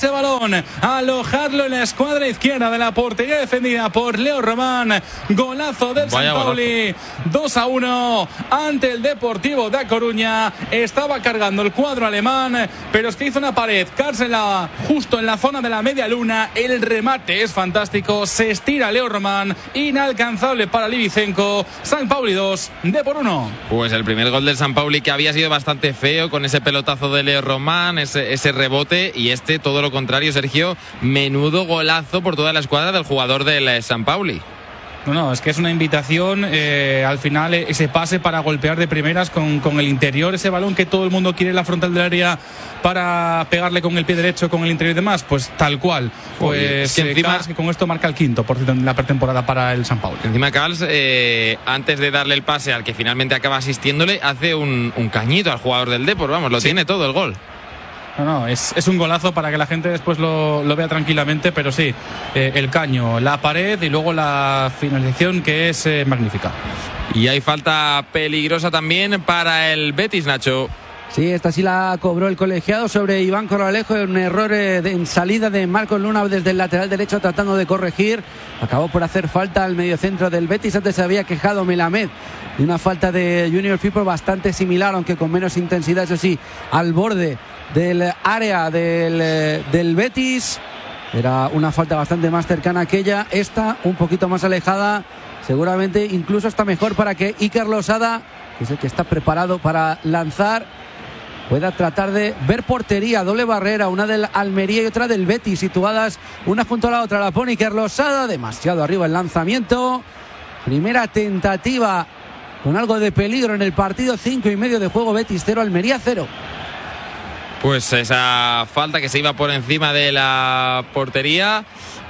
ese balón, alojarlo en la escuadra izquierda de la portería defendida por Leo Román. Golazo del San Pauli, 2-1 ante el Deportivo de A Coruña. Estaba cargando el cuadro alemán, pero es que hizo una pared, cársela justo en la zona de la media luna. El remate es fantástico, se estira Leo Román, inalcanzable para Livicenco. San Pauli 2, Depor 1. Pues el primer gol del San Pauli, que había sido bastante feo con ese pelotazo de Leo Román, ese rebote, y todo lo contrario, Sergio, menudo golazo por toda la escuadra del jugador del San Pauli. No, es que es una invitación al final, ese pase para golpear de primeras con el interior, ese balón que todo el mundo quiere en la frontal del área para pegarle con el pie derecho, con el interior y demás, pues tal cual. Pues es que encima, Cals, que con esto marca el quinto, por cierto, en la pretemporada para el San Pauli. Encima Cals, antes de darle el pase al que finalmente acaba asistiéndole, hace un cañito al jugador del Depor, vamos, lo tiene todo el gol. No, es un golazo para que la gente después lo vea tranquilamente, pero sí, el caño, la pared y luego la finalización, que es magnífica. Y hay falta peligrosa también para el Betis, Nacho. Sí, esta sí la cobró el colegiado sobre Iván Corralejo, un error en salida de Marcos Luna desde el lateral derecho tratando de corregir. Acabó por hacer falta al mediocentro del Betis. Antes se había quejado Melamed de una falta de Junior Firpo bastante similar, aunque con menos intensidad, eso sí, al borde del área del Betis. Era una falta bastante más cercana a aquella, esta un poquito más alejada, seguramente incluso está mejor para que Iker Losada, que es el que está preparado para lanzar, pueda tratar de ver portería. Doble barrera, una del Almería y otra del Betis, situadas una junto a la otra. La pone Iker Losada, demasiado arriba el lanzamiento. Primera tentativa con algo de peligro en el partido. 5:30 de juego, Betis 0, Almería 0. Pues esa falta que se iba por encima de la portería.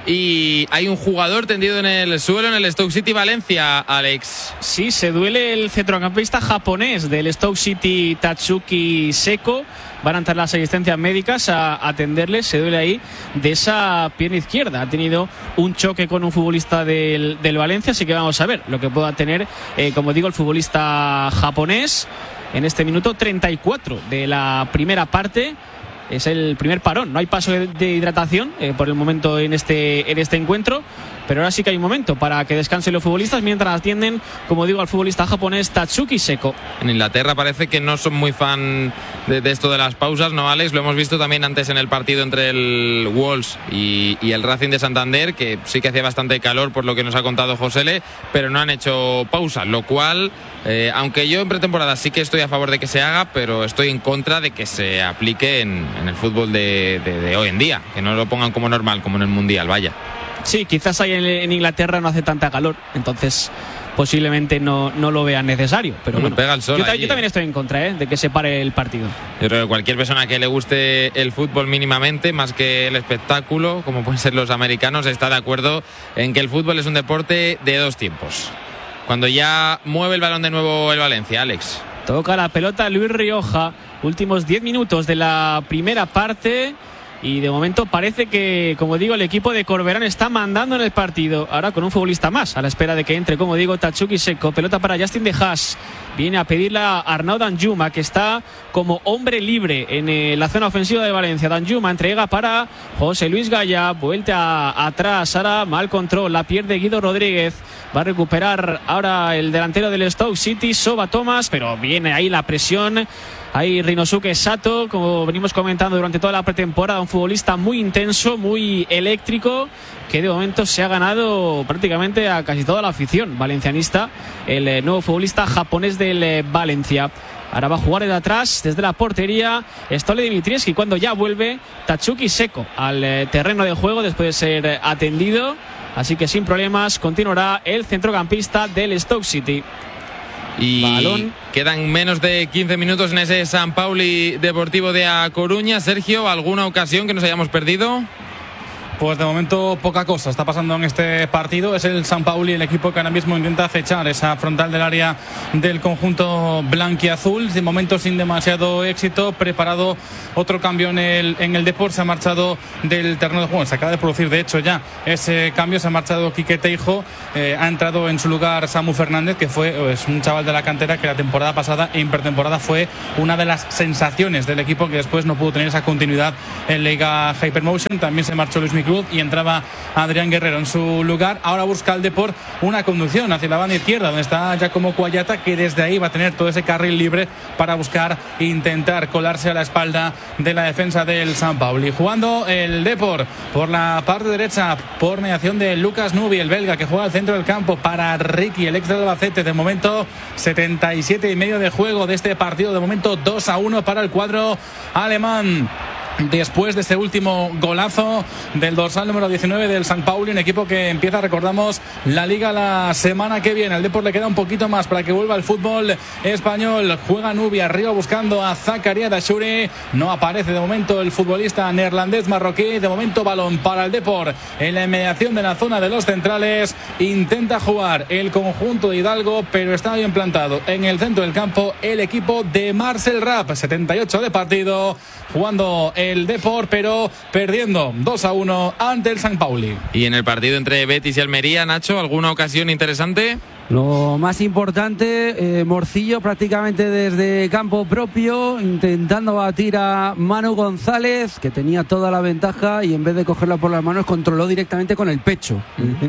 Y hay un jugador tendido en el suelo en el Stoke City Valencia, Alex. Sí, se duele el centrocampista japonés del Stoke City, Tatsuki Seko. Van a entrar las asistencias médicas a atenderle. Se duele ahí de esa pierna izquierda. Ha tenido un choque con un futbolista del Valencia, así que vamos a ver lo que pueda tener, como digo, el futbolista japonés en este minuto 34 de la primera parte. Es el primer parón, no hay paso de hidratación por el momento en este encuentro, pero ahora sí que hay un momento para que descansen los futbolistas mientras atienden, como digo, al futbolista japonés Tatsuki Seko. En Inglaterra parece que no son muy fan de esto de las pausas, ¿no, Alex? Lo hemos visto también antes en el partido entre el Wolves y el Racing de Santander, que sí que hacía bastante calor por lo que nos ha contado Josele, pero no han hecho pausa, lo cual, aunque yo en pretemporada sí que estoy a favor de que se haga, pero estoy en contra de que se aplique en el fútbol de hoy en día, que no lo pongan como normal, como en el Mundial, vaya. Sí, quizás ahí en Inglaterra no hace tanta calor, entonces posiblemente no lo vean necesario, pero bueno, pega el sol yo también estoy en contra de que se pare el partido. Yo creo que cualquier persona que le guste el fútbol mínimamente, más que el espectáculo, como pueden ser los americanos, está de acuerdo en que el fútbol es un deporte de dos tiempos. Cuando ya mueve el balón de nuevo el Valencia, Alex. Toca la pelota Luis Rioja, últimos 10 minutos de la primera parte. Y de momento parece que, como digo, el equipo de Corberán está mandando en el partido. Ahora con un futbolista más, a la espera de que entre, como digo, Tatsuki Seko. Pelota para Justin De Haas. Viene a pedirle a Arnaud Danjuma, que está como hombre libre en la zona ofensiva de Valencia. Danjuma entrega para José Luis Gaya. Vuelta atrás. Ahora mal control. La pierde Guido Rodríguez. Va a recuperar ahora el delantero del Stoke City, Soba Thomas. Pero viene ahí la presión. Ahí Rinosuke Sato, como venimos comentando durante toda la pretemporada, un futbolista muy intenso, muy eléctrico, que de momento se ha ganado prácticamente a casi toda la afición valencianista, el nuevo futbolista japonés del Valencia. Ahora va a jugar desde atrás, desde la portería, Stole Dimitrievski, cuando ya vuelve Tatsuki Seko al terreno de juego después de ser atendido. Así que sin problemas continuará el centrocampista del Stoke City. Y balón. Quedan menos de 15 minutos en ese San Pauli Deportivo de A Coruña. Sergio, ¿alguna ocasión que nos hayamos perdido? Pues de momento poca cosa está pasando en este partido. Es el San Pauli el equipo que ahora mismo intenta acechar esa frontal del área del conjunto blanquiazul. De momento sin demasiado éxito. Preparado otro cambio en el Depor. Se ha marchado del terreno de juego. Se acaba de producir de hecho ya ese cambio. Se ha marchado Quique Teijo. Ha entrado en su lugar Samu Fernández, que fue un chaval de la cantera que la temporada pasada en pretemporada fue una de las sensaciones del equipo, que después no pudo tener esa continuidad en Liga Hypermotion. También se marchó Luis Micruz y entraba Adrián Guerrero en su lugar. Ahora busca el Depor una conducción hacia la banda izquierda, donde está Giacomo Cuayata, que desde ahí va a tener todo ese carril libre para buscar intentar colarse a la espalda de la defensa del San Pauli. Jugando el Depor por la parte derecha por mediación de Lucas Nubi, el belga, que juega al centro del campo para Ricky, el ex del Albacete. De momento 77,5 de juego de este partido. De momento 2-1 para el cuadro alemán. Después de ese último golazo del dorsal número 19 del San Pauli, un equipo que empieza, recordamos, la Liga la semana que viene. Al Depor le queda un poquito más para que vuelva al fútbol español. Juega Nubi arriba buscando a Zakaria Dashuri. No aparece de momento el futbolista neerlandés marroquí. De momento balón para el Depor en la inmediación de la zona de los centrales. Intenta jugar el conjunto de Hidalgo, pero está bien plantado en el centro del campo el equipo de Marcel Rapp. 78 de partido, jugando el Depor, pero perdiendo 2-1 ante el San Pauli. Y en el partido entre Betis y Almería, Nacho, ¿alguna ocasión interesante? Lo más importante, Morcillo prácticamente desde campo propio, intentando batir a Manu González, que tenía toda la ventaja, y en vez de cogerla por las manos controló directamente con el pecho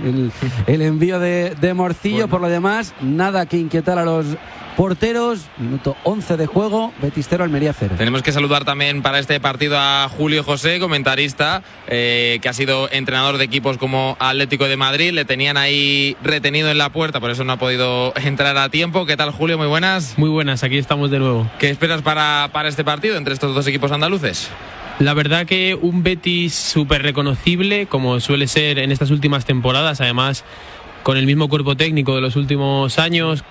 el envío de Morcillo. Bueno, por lo demás, nada que inquietar a los porteros. Minuto 11 de juego, Betis 0, Almería 0. Tenemos que saludar también para este partido a Julio José, comentarista, que ha sido entrenador de equipos como Atlético de Madrid. Le tenían ahí retenido en la puerta, por eso no ha podido entrar a tiempo. ¿Qué tal, Julio? Muy buenas. Muy buenas, aquí estamos de nuevo. ¿Qué esperas para este partido entre estos dos equipos andaluces? La verdad que un Betis súper reconocible, como suele ser en estas últimas temporadas, además con el mismo cuerpo técnico de los últimos años,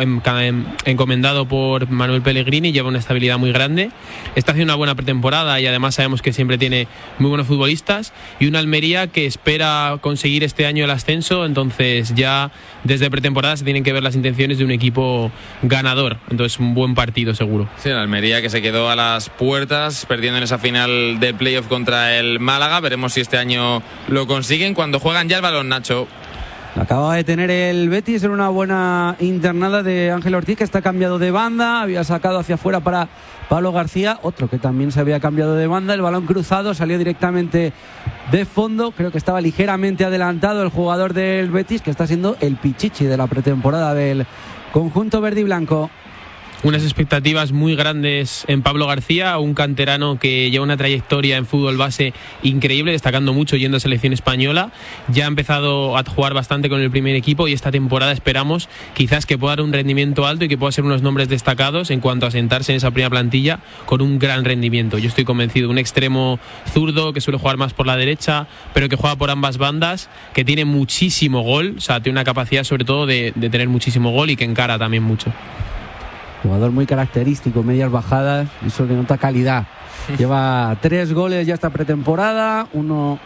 encomendado por Manuel Pellegrini, lleva una estabilidad muy grande. Está haciendo una buena pretemporada y además sabemos que siempre tiene muy buenos futbolistas. Y una Almería que espera conseguir este año el ascenso, entonces ya desde pretemporada se tienen que ver las intenciones de un equipo ganador. Entonces un buen partido seguro. Sí, la Almería que se quedó a las puertas perdiendo en esa final de playoff contra el Málaga. Veremos si este año lo consiguen cuando juegan ya el balón, Nacho. Acaba de tener el Betis en una buena internada de Ángel Ortiz, que está cambiado de banda. Había sacado hacia afuera para Pablo García, otro que también se había cambiado de banda. El balón cruzado salió directamente de fondo. Creo que estaba ligeramente adelantado el jugador del Betis, que está siendo el pichichi de la pretemporada del conjunto verde y blanco. Unas expectativas muy grandes en Pablo García, un canterano que lleva una trayectoria en fútbol base increíble, destacando mucho yendo a selección española. Ya ha empezado a jugar bastante con el primer equipo y esta temporada esperamos quizás que pueda dar un rendimiento alto y que pueda ser unos nombres destacados en cuanto a sentarse en esa primera plantilla con un gran rendimiento. Yo estoy convencido, un extremo zurdo que suele jugar más por la derecha, pero que juega por ambas bandas, que tiene muchísimo gol, o sea, tiene una capacidad sobre todo de tener muchísimo gol y que encara también mucho. Jugador muy característico, medias bajadas, eso que nota calidad. Lleva 3 goles ya esta pretemporada, uno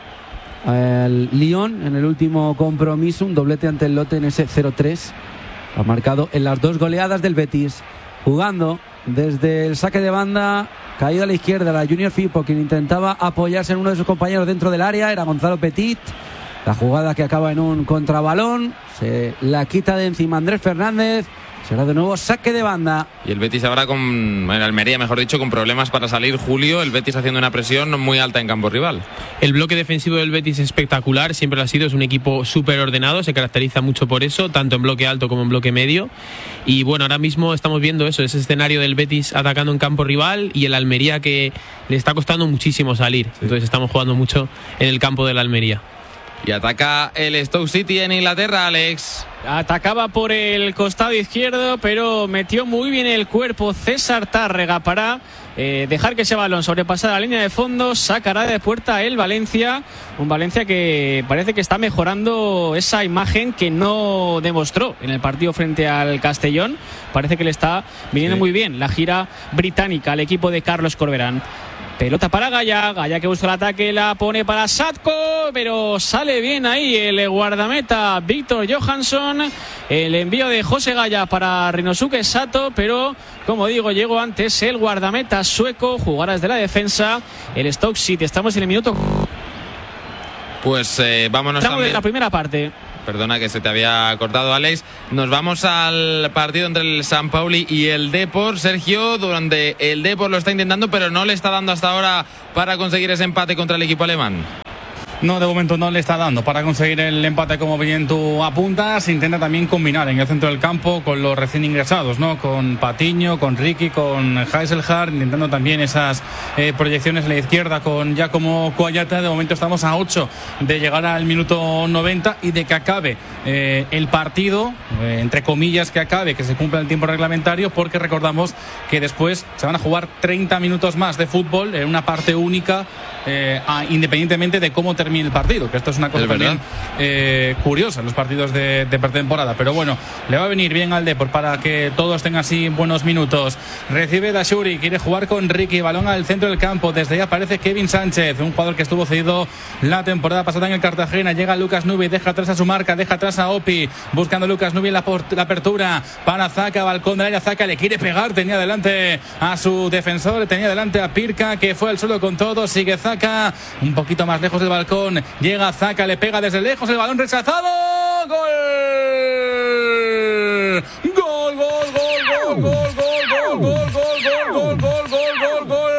al Lyon en el último compromiso, un doblete ante el Lotte en ese 0-3. Ha marcado en las 2 goleadas del Betis. Jugando desde el saque de banda, caído a la izquierda, la Junior Firpo, quien intentaba apoyarse en uno de sus compañeros dentro del área, era Gonzalo Petit. La jugada que acaba en un contrabalón, se la quita de encima Andrés Fernández. Será de nuevo saque de banda. Y el Betis ahora en Almería, mejor dicho, con problemas para salir, Julio. El Betis haciendo una presión muy alta en campo rival. El bloque defensivo del Betis es espectacular, siempre lo ha sido, es un equipo súper ordenado, se caracteriza mucho por eso, tanto en bloque alto como en bloque medio. Y bueno, ahora mismo estamos viendo eso, ese escenario del Betis atacando en campo rival y el Almería que le está costando muchísimo salir. Sí. Entonces estamos jugando mucho en el campo del Almería. Y ataca el Stoke City en Inglaterra, Alex. Atacaba por el costado izquierdo, pero metió muy bien el cuerpo César Tárrega para dejar que ese balón sobrepasara la línea de fondo. Sacará de puerta el Valencia, un Valencia que parece que está mejorando esa imagen que no demostró en el partido frente al Castellón. Parece que le está viniendo muy bien la gira británica al equipo de Carlos Corberán. Pelota para Gaya que busca el ataque, la pone para Satko, pero sale bien ahí el guardameta Víctor Johansson. El envío de José Gaya para Rinosuke Sato, pero como digo, llegó antes el guardameta sueco. Jugará desde la defensa el Stoke City. Estamos en el minuto. Pues vámonos Estamos también. en la primera parte. Perdona que se te había cortado, Alex. Nos vamos al partido entre el San Pauli y el Depor, Sergio, donde el Depor lo está intentando, pero no le está dando hasta ahora para conseguir ese empate contra el equipo alemán. No, de momento no le está dando para conseguir el empate, como bien tú apuntas. Intenta también combinar en el centro del campo con los recién ingresados, ¿no? Con Patiño, con Ricky, con Heiselhardt, intentando también esas proyecciones a la izquierda con Giacomo Coayata. De momento estamos a 8 de llegar al minuto 90 y de que acabe el partido, entre comillas que acabe, que se cumpla el tiempo reglamentario, porque recordamos que después se van a jugar 30 minutos más de fútbol en una parte única, independientemente de cómo termine el partido, que esto es una cosa también curiosa en los partidos de pretemporada, pero bueno, le va a venir bien al Depor para que todos tengan así buenos minutos. Recibe Dashuri, quiere jugar con Ricky, balón al centro del campo, desde ahí aparece Kevin Sánchez, un jugador que estuvo cedido la temporada pasada en el Cartagena. Llega Lucas Nubi, deja atrás a su marca, deja atrás a Opi, buscando Lucas Nubi la apertura para Zaka, balcón del área, Zaka le quiere pegar, tenía delante a su defensor, tenía delante a Pirca, que fue al suelo con todo, sigue Zaka, un poquito más lejos del balcón, llega Zaka, le pega desde lejos, el balón rechazado, ¡gol! ¡Gol, gol, gol, gol, gol, gol, gol, gol, gol, gol, gol, gol, gol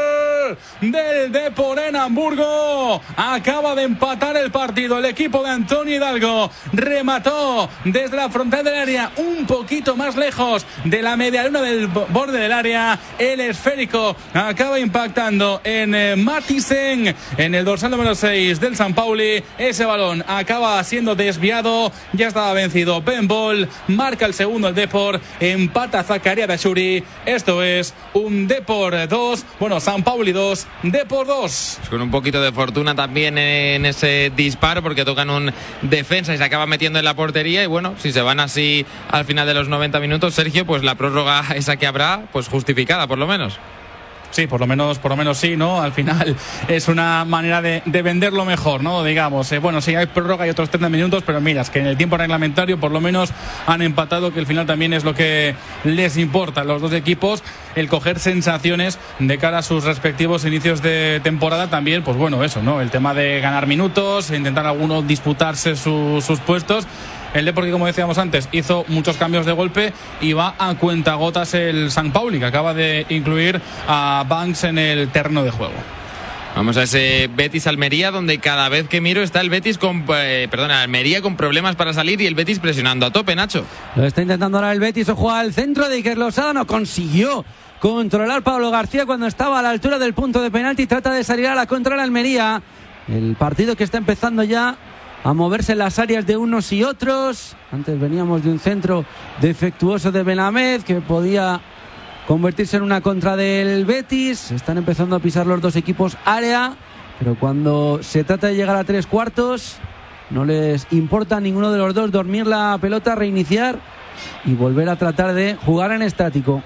del Depor en Hamburgo! Acaba de empatar el partido el equipo de Antonio Hidalgo, remató desde la frontal del área, un poquito más lejos de la medialuna del borde del área, el esférico acaba impactando en Matisen, en el dorsal número 6 del San Pauli. Ese balón acaba siendo desviado, ya estaba vencido Ben Ball, marca el segundo el Depor, empata Zakaria Dashuri. Esto es un Depor 2, bueno, San Pauli 2, Depor 2. Con un poquito de fortuna también en ese disparo, porque tocan un defensa y se acaba metiendo en la portería. Y bueno, si se van así al final de los 90 minutos, Sergio, pues la prórroga esa que habrá, pues justificada por lo menos. Sí, por lo menos sí, ¿no? Al final es una manera de venderlo mejor, ¿no? Digamos, bueno, sí, hay prórroga y otros 30 minutos, pero mira, es que en el tiempo reglamentario por lo menos han empatado, que al final también es lo que les importa a los dos equipos, el coger sensaciones de cara a sus respectivos inicios de temporada también, pues bueno, eso, ¿no? El tema de ganar minutos, intentar alguno disputarse sus puestos. El Depor, que como decíamos antes, hizo muchos cambios de golpe y va a cuentagotas el San Pauli, que acaba de incluir a Banks en el terreno de juego. Vamos a ese Betis-Almería, donde cada vez que miro está el Betis Almería con problemas para salir y el Betis presionando a tope, Nacho. Lo está intentando ahora el Betis, o juega al centro de Iker Losada, no consiguió controlar Pablo García cuando estaba a la altura del punto de penalti, trata de salir a la contra la Almería. El partido que está empezando ya a moverse en las áreas de unos y otros. Antes veníamos de un centro defectuoso de Benamed que podía convertirse en una contra del Betis. Están empezando a pisar los dos equipos área, pero cuando se trata de llegar a 3/4 no les importa a ninguno de los dos dormir la pelota, reiniciar y volver a tratar de jugar en estático.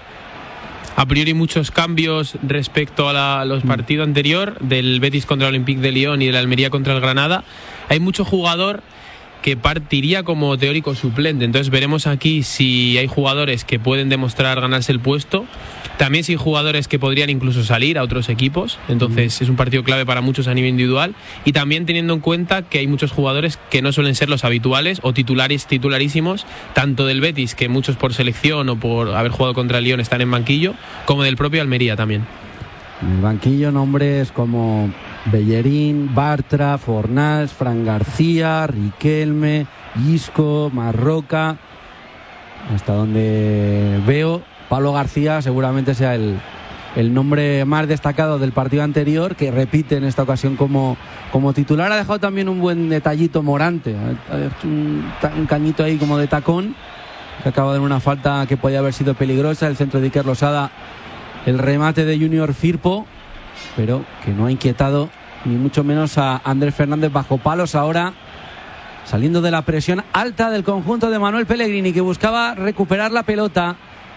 A priori muchos cambios respecto a los partidos anterior, del Betis contra el Olympique de Lyon y de la Almería contra el Granada. Hay mucho jugador que partiría como teórico suplente, entonces veremos aquí si hay jugadores que pueden demostrar ganarse el puesto, también si hay jugadores que podrían incluso salir a otros equipos, entonces es un partido clave para muchos a nivel individual, y también teniendo en cuenta que hay muchos jugadores que no suelen ser los habituales o titularísimos, tanto del Betis, que muchos por selección o por haber jugado contra el Lyon están en banquillo, como del propio Almería también. En el banquillo nombres como Bellerín, Bartra, Fornals, Fran García, Riquelme, Isco, Marroca. Hasta donde veo, Pablo García seguramente sea el nombre más destacado del partido anterior, que repite en esta ocasión como titular. Ha dejado también un buen detallito Morante, ha hecho un cañito ahí como de tacón, que acaba de una falta que podía haber sido peligrosa. El centro de Iker Losada, el remate de Junior Firpo, pero que no ha inquietado ni mucho menos a Andrés Fernández bajo palos ahora, saliendo de la presión alta del conjunto de Manuel Pellegrini, que buscaba recuperar la pelota.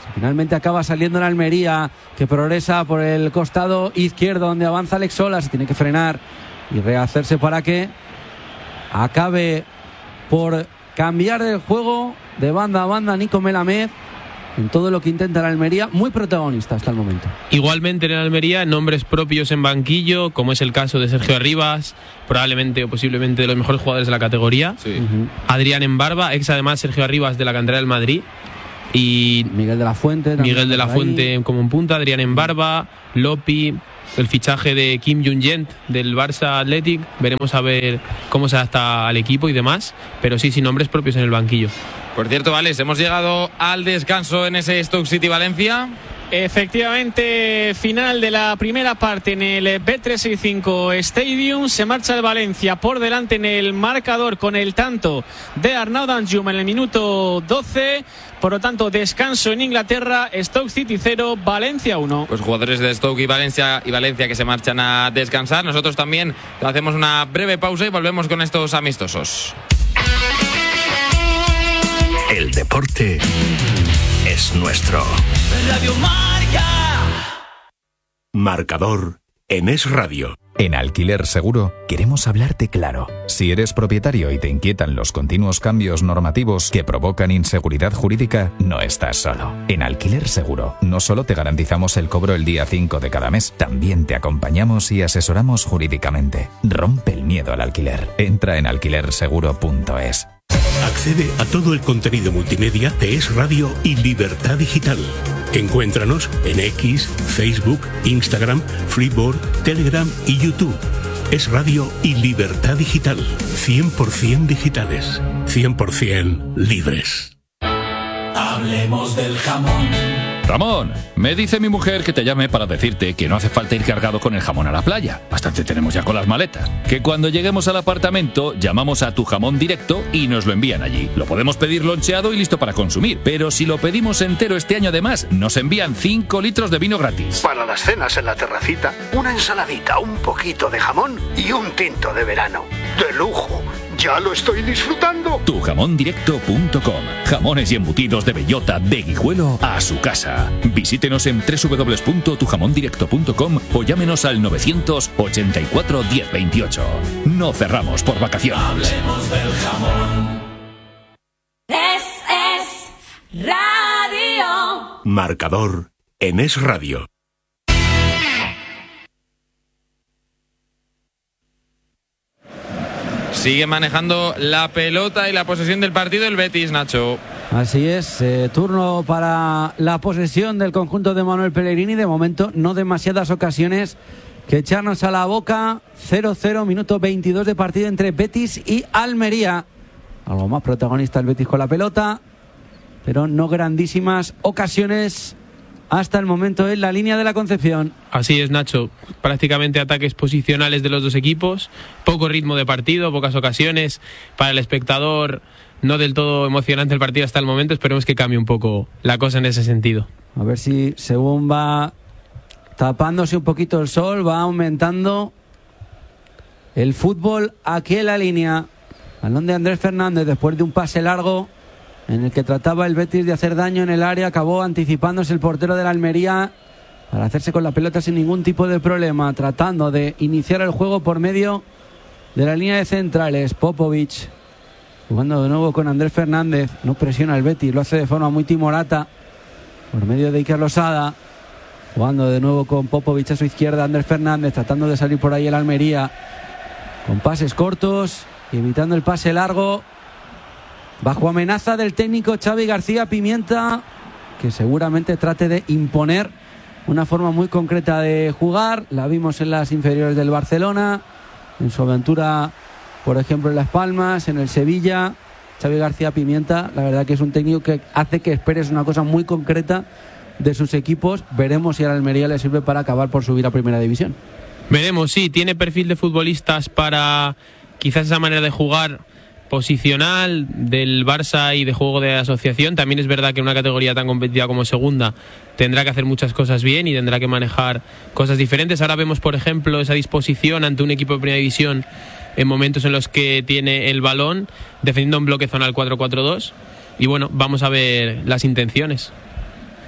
Finalmente acaba saliendo en Almería, que progresa por el costado izquierdo, donde avanza Alex Sola. Se tiene que frenar y rehacerse para que acabe por cambiar el juego de banda a banda Nico Melamed en todo lo que intenta la Almería, muy protagonista hasta el momento. Igualmente en Almería, nombres propios en banquillo, como es el caso de Sergio Arribas, probablemente o posiblemente de los mejores jugadores de la categoría. Sí. Adrián Embarba, ex además Sergio Arribas de la cantera del Madrid. Y Miguel de la Fuente. Miguel de la Fuente como en punta, Adrián Embarba, Lopi, el fichaje de Kim Jung-jent del Barça Athletic. Veremos a ver cómo se adapta al equipo y demás, pero sí, sin nombres propios en el banquillo. Por cierto, Alex, hemos llegado al descanso en ese Stoke City Valencia. Efectivamente, final de la primera parte en el Bet365 Stadium. Se marcha el Valencia por delante en el marcador con el tanto de Arnaud Danjum en el minuto 12. Por lo tanto, descanso en Inglaterra. Stoke City 0, Valencia 1. Pues jugadores de Stoke y Valencia que se marchan a descansar. Nosotros también hacemos una breve pausa y volvemos con estos amistosos. El deporte es nuestro. Radio Marca. Marcador en Es Radio. En Alquiler Seguro queremos hablarte claro. Si eres propietario y te inquietan los continuos cambios normativos que provocan inseguridad jurídica, no estás solo. En Alquiler Seguro no solo te garantizamos el cobro el día 5 de cada mes, también te acompañamos y asesoramos jurídicamente. Rompe el miedo al alquiler. Entra en alquilerseguro.es. Accede a todo el contenido multimedia de Es Radio y Libertad Digital. Encuéntranos en X, Facebook, Instagram, Freeboard, Telegram y YouTube. Es Radio y Libertad Digital. 100% digitales. 100% libres. Hablemos del jamón. Ramón, me dice mi mujer que te llame para decirte que no hace falta ir cargado con el jamón a la playa. Bastante tenemos ya con las maletas. Que cuando lleguemos al apartamento, llamamos a Tu Jamón Directo y nos lo envían allí. Lo podemos pedir loncheado y listo para consumir. Pero si lo pedimos entero este año además, nos envían 5 litros de vino gratis. Para las cenas en la terracita, una ensaladita, un poquito de jamón y un tinto de verano. ¡De lujo! ¡Ya lo estoy disfrutando! Tujamondirecto.com. Jamones y embutidos de bellota de Guijuelo a su casa. Visítenos en www.tujamondirecto.com o llámenos al 984 1028. No cerramos por vacaciones. Hablemos del jamón. Es Radio. Marcador en Es Radio. Sigue manejando la pelota y la posesión del partido el Betis, Nacho. Así es, turno para la posesión del conjunto de Manuel Pellegrini. De momento no demasiadas ocasiones que echarnos a la boca. 0-0, minuto 22 de partido entre Betis y Almería. Algo más protagonista el Betis con la pelota, pero no grandísimas ocasiones hasta el momento en la línea de la Concepción. Así es, Nacho. Prácticamente ataques posicionales de los dos equipos. Poco ritmo de partido, pocas ocasiones. Para el espectador, no del todo emocionante el partido hasta el momento. Esperemos que cambie un poco la cosa en ese sentido. A ver si según va tapándose un poquito el sol, va aumentando el fútbol aquí en la línea. Balón de Andrés Fernández después de un pase largo en el que trataba el Betis de hacer daño en el área. Acabó anticipándose el portero de la Almería para hacerse con la pelota sin ningún tipo de problema, tratando de iniciar el juego por medio de la línea de centrales. Popovic jugando de nuevo con Andrés Fernández. No presiona el Betis, lo hace de forma muy timorata por medio de Iker Losada. Jugando de nuevo con Popovic a su izquierda, Andrés Fernández tratando de salir por ahí el Almería con pases cortos y evitando el pase largo. Bajo amenaza del técnico Xavi García Pimienta, que seguramente trate de imponer una forma muy concreta de jugar. La vimos en las inferiores del Barcelona, en su aventura, por ejemplo, en Las Palmas, en el Sevilla. Xavi García Pimienta, la verdad que es un técnico que hace que esperes una cosa muy concreta de sus equipos. Veremos si a la Almería le sirve para acabar por subir a Primera División. Veremos, sí, tiene perfil de futbolistas para quizás esa manera de jugar posicional del Barça y de juego de asociación. También es verdad que en una categoría tan competitiva como segunda tendrá que hacer muchas cosas bien y tendrá que manejar cosas diferentes. Ahora vemos, por ejemplo, esa disposición ante un equipo de Primera División en momentos en los que tiene el balón, defendiendo un bloque zonal 4-4-2. Y bueno, vamos a ver las intenciones.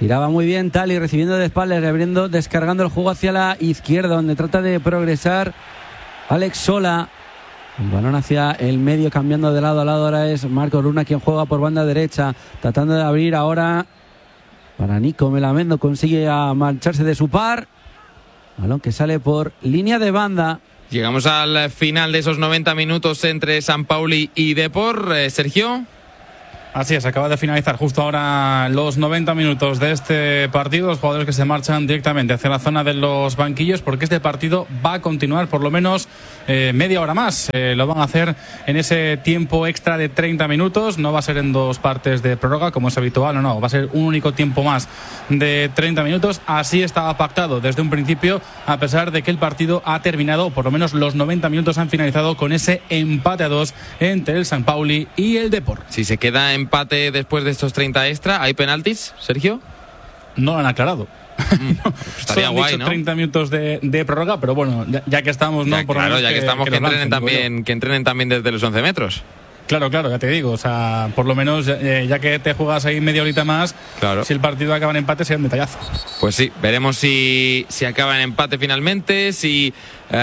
Giraba muy bien Tali, recibiendo de espaldas, descargando el juego hacia la izquierda, donde trata de progresar Alex Sola. El balón hacia el medio, cambiando de lado a lado. Ahora es Marco Luna quien juega por banda derecha, tratando de abrir ahora para Nico Melamed. No consigue marcharse de su par. Balón que sale por línea de banda. Llegamos al final de esos 90 minutos entre San Pauli y Depor. Sergio. Así es, acaba de finalizar justo ahora los 90 minutos de este partido. Los jugadores que se marchan directamente hacia la zona de los banquillos, porque este partido va a continuar por lo menos media hora más. Lo van a hacer en ese tiempo extra de 30 minutos. No va a ser en dos partes de prórroga como es habitual, no, va a ser un único tiempo más de 30 minutos. Así estaba pactado desde un principio, a pesar de que el partido ha terminado, por lo menos los 90 minutos han finalizado con ese empate a 2 entre el San Pauli y el Depor. Si se queda empate después de estos 30 extra, ¿hay penaltis, Sergio? No lo han aclarado. Estaría guay, ¿no? 30 minutos de prórroga, pero bueno, ya que estamos, ¿no? Por claro, ya que estamos, que entrenen también desde los 11 metros. Claro, ya te digo, o sea, por lo menos ya que te juegas ahí media horita más, claro. Si el partido acaba en empate sería un detallazo. Pues sí, veremos si acaba en empate finalmente, si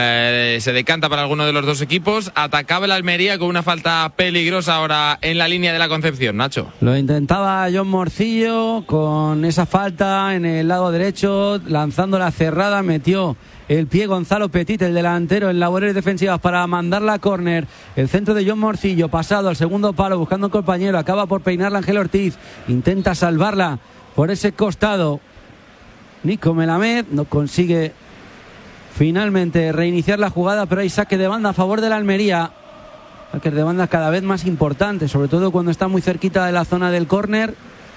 se decanta para alguno de los dos equipos. Atacaba el Almería con una falta peligrosa ahora en la línea de la Concepción, Nacho. Lo intentaba John Morcillo con esa falta en el lado derecho, lanzando la cerrada, metió el pie Gonzalo Petit, el delantero, en labores defensivas para mandarla a córner. El centro de John Morcillo, pasado al segundo palo, buscando un compañero, acaba por peinarla Ángel Ortiz, intenta salvarla por ese costado. Nico Melamed no consigue finalmente reiniciar la jugada, pero hay saque de banda a favor de la Almería. Saques de banda cada vez más importantes, sobre todo cuando está muy cerquita de la zona del córner.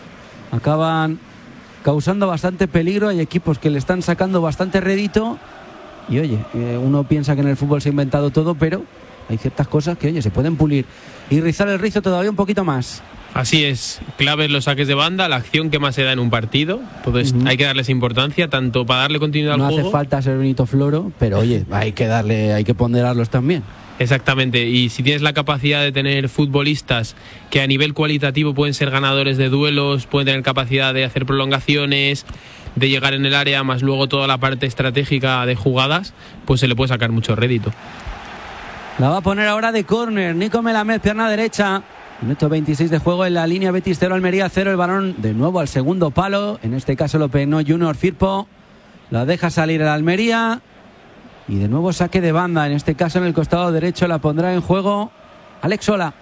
Acaban causando bastante peligro. Hay equipos que le están sacando bastante rédito. Y oye, uno piensa que en el fútbol se ha inventado todo, pero hay ciertas cosas que, oye, se pueden pulir y rizar el rizo todavía un poquito más. Así es, claves los saques de banda, la acción que más se da en un partido. Entonces hay que darles importancia, tanto para darle continuidad al juego. No hace falta ser Benito Floro, pero oye, hay que ponderarlos también. Exactamente, y si tienes la capacidad de tener futbolistas que a nivel cualitativo pueden ser ganadores de duelos, pueden tener capacidad de hacer prolongaciones, de llegar en el área, más luego toda la parte estratégica de jugadas, pues se le puede sacar mucho rédito. La va a poner ahora de córner Nico Melamed, pierna derecha. Minuto 26 de juego en la línea. Betis 0, Almería 0. El balón de nuevo al segundo palo. En este caso lo peinó Junior Firpo. La deja salir el Almería. Y de nuevo saque de banda. En este caso en el costado derecho la pondrá en juego Alex Sola.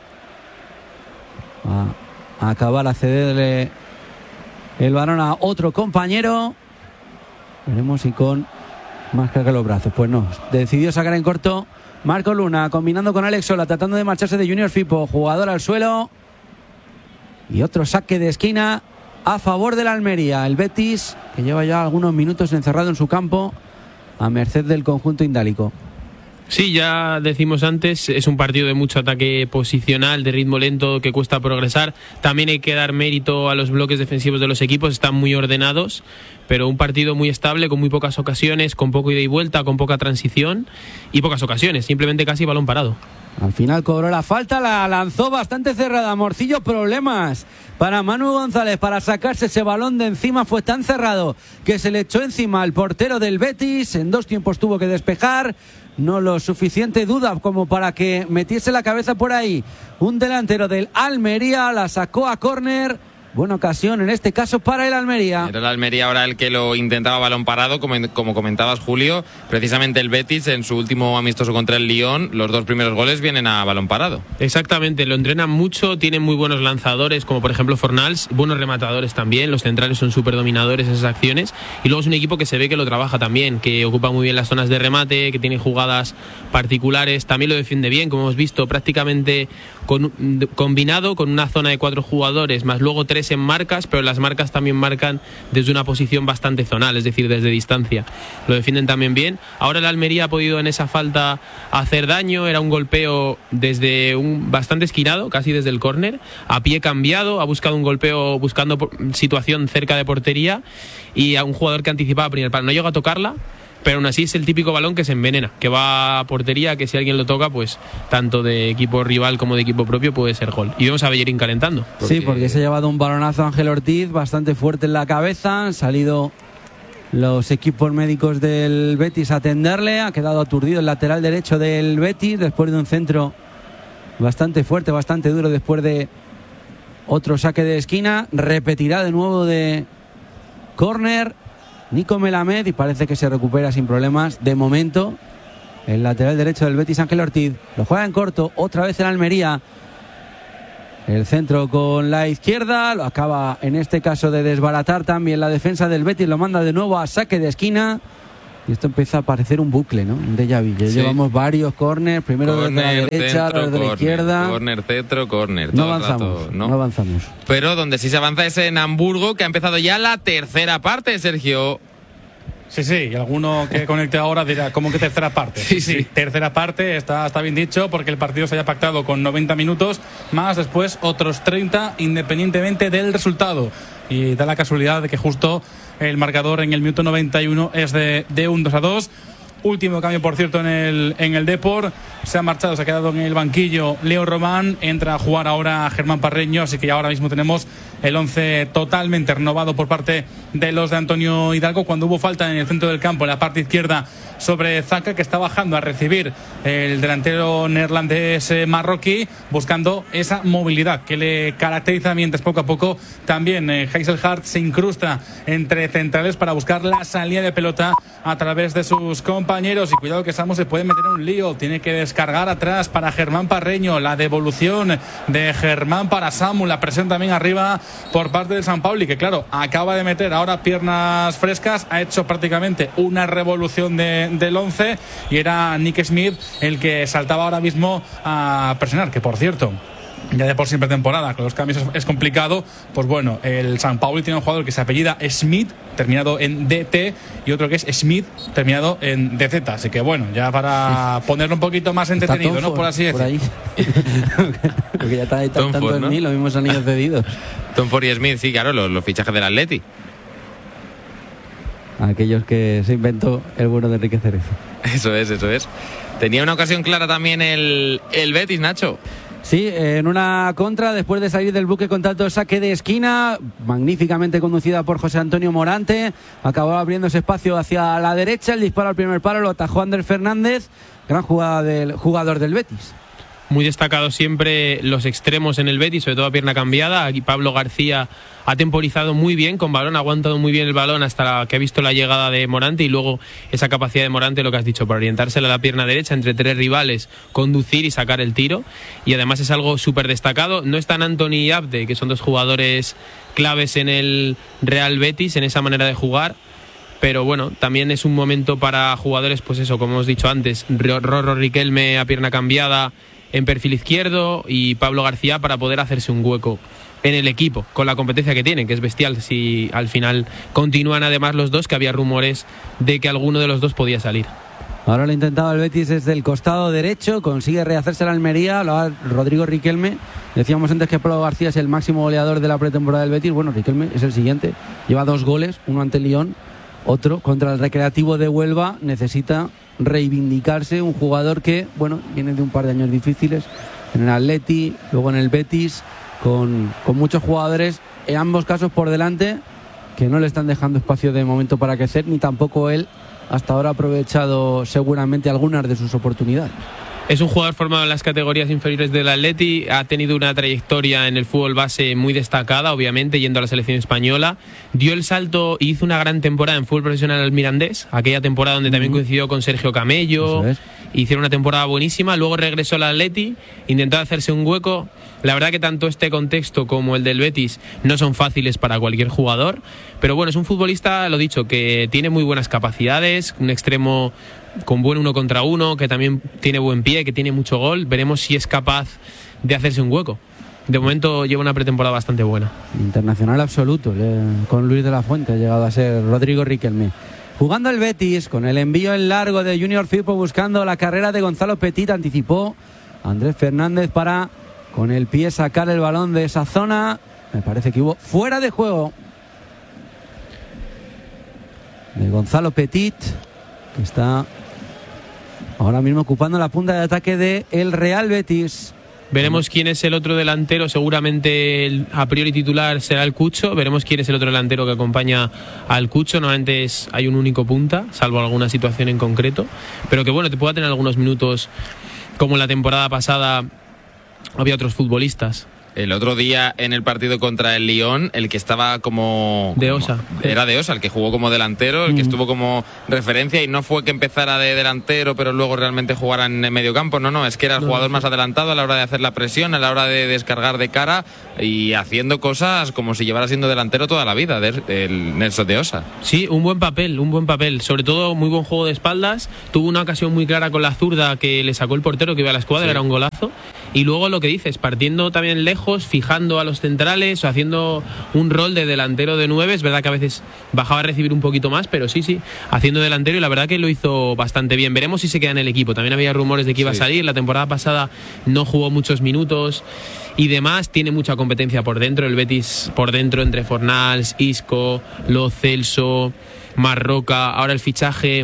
Va a acabar a cederle el balón a otro compañero. Veremos si con más carga los brazos. Pues no. Decidió sacar en corto Marco Luna, combinando con Alex Sola, tratando de marcharse de Junior Firpo. Jugador al suelo. Y otro saque de esquina a favor de la Almería. El Betis, que lleva ya algunos minutos encerrado en su campo, a merced del conjunto indálico. Sí, ya decimos antes, es un partido de mucho ataque posicional, de ritmo lento, que cuesta progresar. También hay que dar mérito a los bloques defensivos de los equipos, están muy ordenados, pero un partido muy estable, con muy pocas ocasiones, con poco ida y vuelta, con poca transición y pocas ocasiones, simplemente casi balón parado. Al final cobró la falta, la lanzó bastante cerrada. Morcillo, problemas para Manu González para sacarse ese balón de encima. Fue tan cerrado que se le echó encima al portero del Betis. En dos tiempos tuvo que despejar. No lo suficiente duda como para que metiese la cabeza por ahí un delantero del Almería. La sacó a córner. Buena ocasión en este caso para el Almería. Era el Almería ahora el que lo intentaba balón parado, como comentabas, Julio. Precisamente el Betis en su último amistoso contra el Lyon, los dos primeros goles vienen a balón parado. Exactamente, lo entrenan mucho, tienen muy buenos lanzadores, como por ejemplo Fornals, buenos rematadores también, los centrales son súper dominadores en esas acciones, y luego es un equipo que se ve que lo trabaja también, que ocupa muy bien las zonas de remate, que tiene jugadas particulares, también lo defiende bien, como hemos visto, prácticamente combinado con una zona de 4 jugadores, más luego 3 en marcas, pero las marcas también marcan desde una posición bastante zonal, es decir, desde distancia. Lo defienden también bien. Ahora el Almería ha podido en esa falta hacer daño, era un golpeo desde bastante esquinado, casi desde el córner, a pie cambiado, ha buscado un golpeo buscando situación cerca de portería y a un jugador que anticipaba primer palo. No llegó a tocarla, pero aún así es el típico balón que se envenena, que va a portería, que si alguien lo toca, pues tanto de equipo rival como de equipo propio puede ser gol. Y vemos a Bellerín calentando. Sí, porque se ha llevado un balonazo a Ángel Ortiz bastante fuerte en la cabeza. Han salido los equipos médicos del Betis a atenderle. Ha quedado aturdido el lateral derecho del Betis después de un centro bastante fuerte, bastante duro, después de otro saque de esquina. Repetirá de nuevo de córner Nico Melamed y parece que se recupera sin problemas de momento el lateral derecho del Betis, Ángel Ortiz. Lo juega en corto, otra vez en Almería. El centro con la izquierda, lo acaba en este caso de desbaratar también la defensa del Betis, lo manda de nuevo a saque de esquina. Y esto empieza a parecer un bucle, ¿no? Un déjà vu. Sí. Llevamos varios córners, primero desde la derecha, centro, desde la izquierda. Córner, centro, córner. No avanzamos, no avanzamos. Pero donde sí se avanza es en Hamburgo, que ha empezado ya la tercera parte, Sergio. Sí, y alguno que conecte ahora dirá, ¿cómo que tercera parte? Sí, tercera parte, está bien dicho, porque el partido se haya pactado con 90 minutos, más después otros 30, independientemente del resultado. Y da la casualidad de que justo el marcador en el minuto 91 es de un 2-2. Último cambio, por cierto, en el Depor. Se ha marchado, se ha quedado en el banquillo Leo Román. Entra a jugar ahora Germán Parreño. Así que ya ahora mismo tenemos el 11 totalmente renovado por parte de los de Antonio Hidalgo. Cuando hubo falta en el centro del campo, en la parte izquierda, sobre Zaka, que está bajando a recibir el delantero neerlandés marroquí, buscando esa movilidad que le caracteriza, mientras poco a poco también Heiselhart se incrusta entre centrales para buscar la salida de pelota a través de sus compañeros. Y cuidado que Samu se puede meter en un lío, tiene que descargar atrás para Germán Parreño, la devolución de Germán para Samu, la presión también arriba por parte del San Pauli, que claro, acaba de meter ahora piernas frescas, ha hecho prácticamente una revolución del 11 y era Nick Smith el que saltaba ahora mismo a presionar, que por cierto, ya de por siempre temporada, con los cambios es complicado. Pues bueno, el San Pauli tiene un jugador que se apellida Smith, terminado en DT, y otro que es Smith, terminado en DZ. Así que bueno, ya para ponerlo un poquito más entretenido, ¿no? Por así decirlo. Porque ya está tanto Ford, en ¿no? mí, los mismos anillos cedidos. Tom Ford y Smith, sí, claro, los fichajes del Atleti. Aquellos que se inventó el bueno de Enrique Cerezo. Eso es. Tenía una ocasión clara también el Betis, Nacho. Sí, en una contra, después de salir del buque con tanto saque de esquina, magníficamente conducida por José Antonio Morante, acabó abriéndose espacio hacia la derecha, el disparo al primer palo lo atajó Ander Fernández, gran jugada del jugador del Betis. Muy destacado siempre los extremos en el Betis, sobre todo a pierna cambiada. Aquí Pablo García ha temporizado muy bien con balón, ha aguantado muy bien el balón hasta que ha visto la llegada de Morante, y luego esa capacidad de Morante, lo que has dicho, para orientársela a la pierna derecha entre tres rivales, conducir y sacar el tiro. Y además es algo súper destacado. No están Anthony y Abde, que son dos jugadores claves en el Real Betis, en esa manera de jugar. Pero bueno, también es un momento para jugadores, pues eso, como hemos dicho antes, Rorro Riquelme a pierna cambiada en perfil izquierdo y Pablo García para poder hacerse un hueco en el equipo, con la competencia que tienen, que es bestial. Si al final continúan además los dos, que había rumores de que alguno de los dos podía salir. Ahora lo ha intentado el Betis desde el costado derecho, consigue rehacerse la Almería, lo ha Rodrigo Riquelme. Decíamos antes que Pablo García es el máximo goleador de la pretemporada del Betis. Bueno, Riquelme es el siguiente, lleva 2 goles, uno ante Lyon, otro contra el Recreativo de Huelva. Necesita reivindicarse, un jugador que, bueno, viene de un par de años difíciles en el Atleti, luego en el Betis, con muchos jugadores, en ambos casos por delante, que no le están dejando espacio de momento para crecer, ni tampoco él hasta ahora ha aprovechado seguramente algunas de sus oportunidades. Es un jugador formado en las categorías inferiores del Atleti, ha tenido una trayectoria en el fútbol base muy destacada, obviamente, yendo a la selección española. Dio el salto y hizo una gran temporada en fútbol profesional al Mirandés, aquella temporada donde también coincidió con Sergio Camello. Hicieron una temporada buenísima, luego regresó al Atleti, intentó hacerse un hueco. La verdad que tanto este contexto como el del Betis no son fáciles para cualquier jugador, pero bueno, es un futbolista, lo dicho, que tiene muy buenas capacidades, un extremo con buen 1 contra 1, que también tiene buen pie, que tiene mucho gol. Veremos si es capaz de hacerse un hueco. De momento lleva una pretemporada bastante buena. Internacional absoluto, con Luis de la Fuente ha llegado a ser Rodrigo Riquelme. Jugando el Betis, con el envío en largo de Junior Firpo, buscando la carrera de Gonzalo Petit, anticipó Andrés Fernández para con el pie sacar el balón de esa zona. Me parece que hubo fuera de juego de Gonzalo Petit. que está ahora mismo ocupando la punta de ataque de el Real Betis. Veremos quién es el otro delantero. Seguramente a priori titular será el Cucho. Veremos quién es el otro delantero que acompaña al Cucho. Normalmente hay un único punta, salvo alguna situación en concreto. Pero que bueno, te pueda tener algunos minutos, como en la temporada pasada había otros futbolistas. El otro día en el partido contra el Lyon, el que estaba como... De Osa. Era de Osa, el que jugó como delantero, el que estuvo como referencia, y no fue que empezara de delantero pero luego realmente jugara en el medio campo, no, es que era el jugador más adelantado a la hora de hacer la presión, a la hora de descargar de cara y haciendo cosas como si llevara siendo delantero toda la vida, el Nelson de Osa. Sí, un buen papel, sobre todo muy buen juego de espaldas. Tuvo una ocasión muy clara con la zurda que le sacó el portero que iba a la escuadra, sí. Era un golazo. Y luego lo que dices, partiendo también lejos, fijando a los centrales o haciendo un rol de delantero de 9. Es verdad que a veces bajaba a recibir un poquito más, pero sí, haciendo delantero, y la verdad que lo hizo bastante bien. Veremos si se queda en el equipo. También había rumores de que iba a salir. La temporada pasada no jugó muchos minutos y demás. Tiene mucha competencia por dentro. El Betis por dentro entre Fornals, Isco, Lo Celso, Marroca. Ahora el fichaje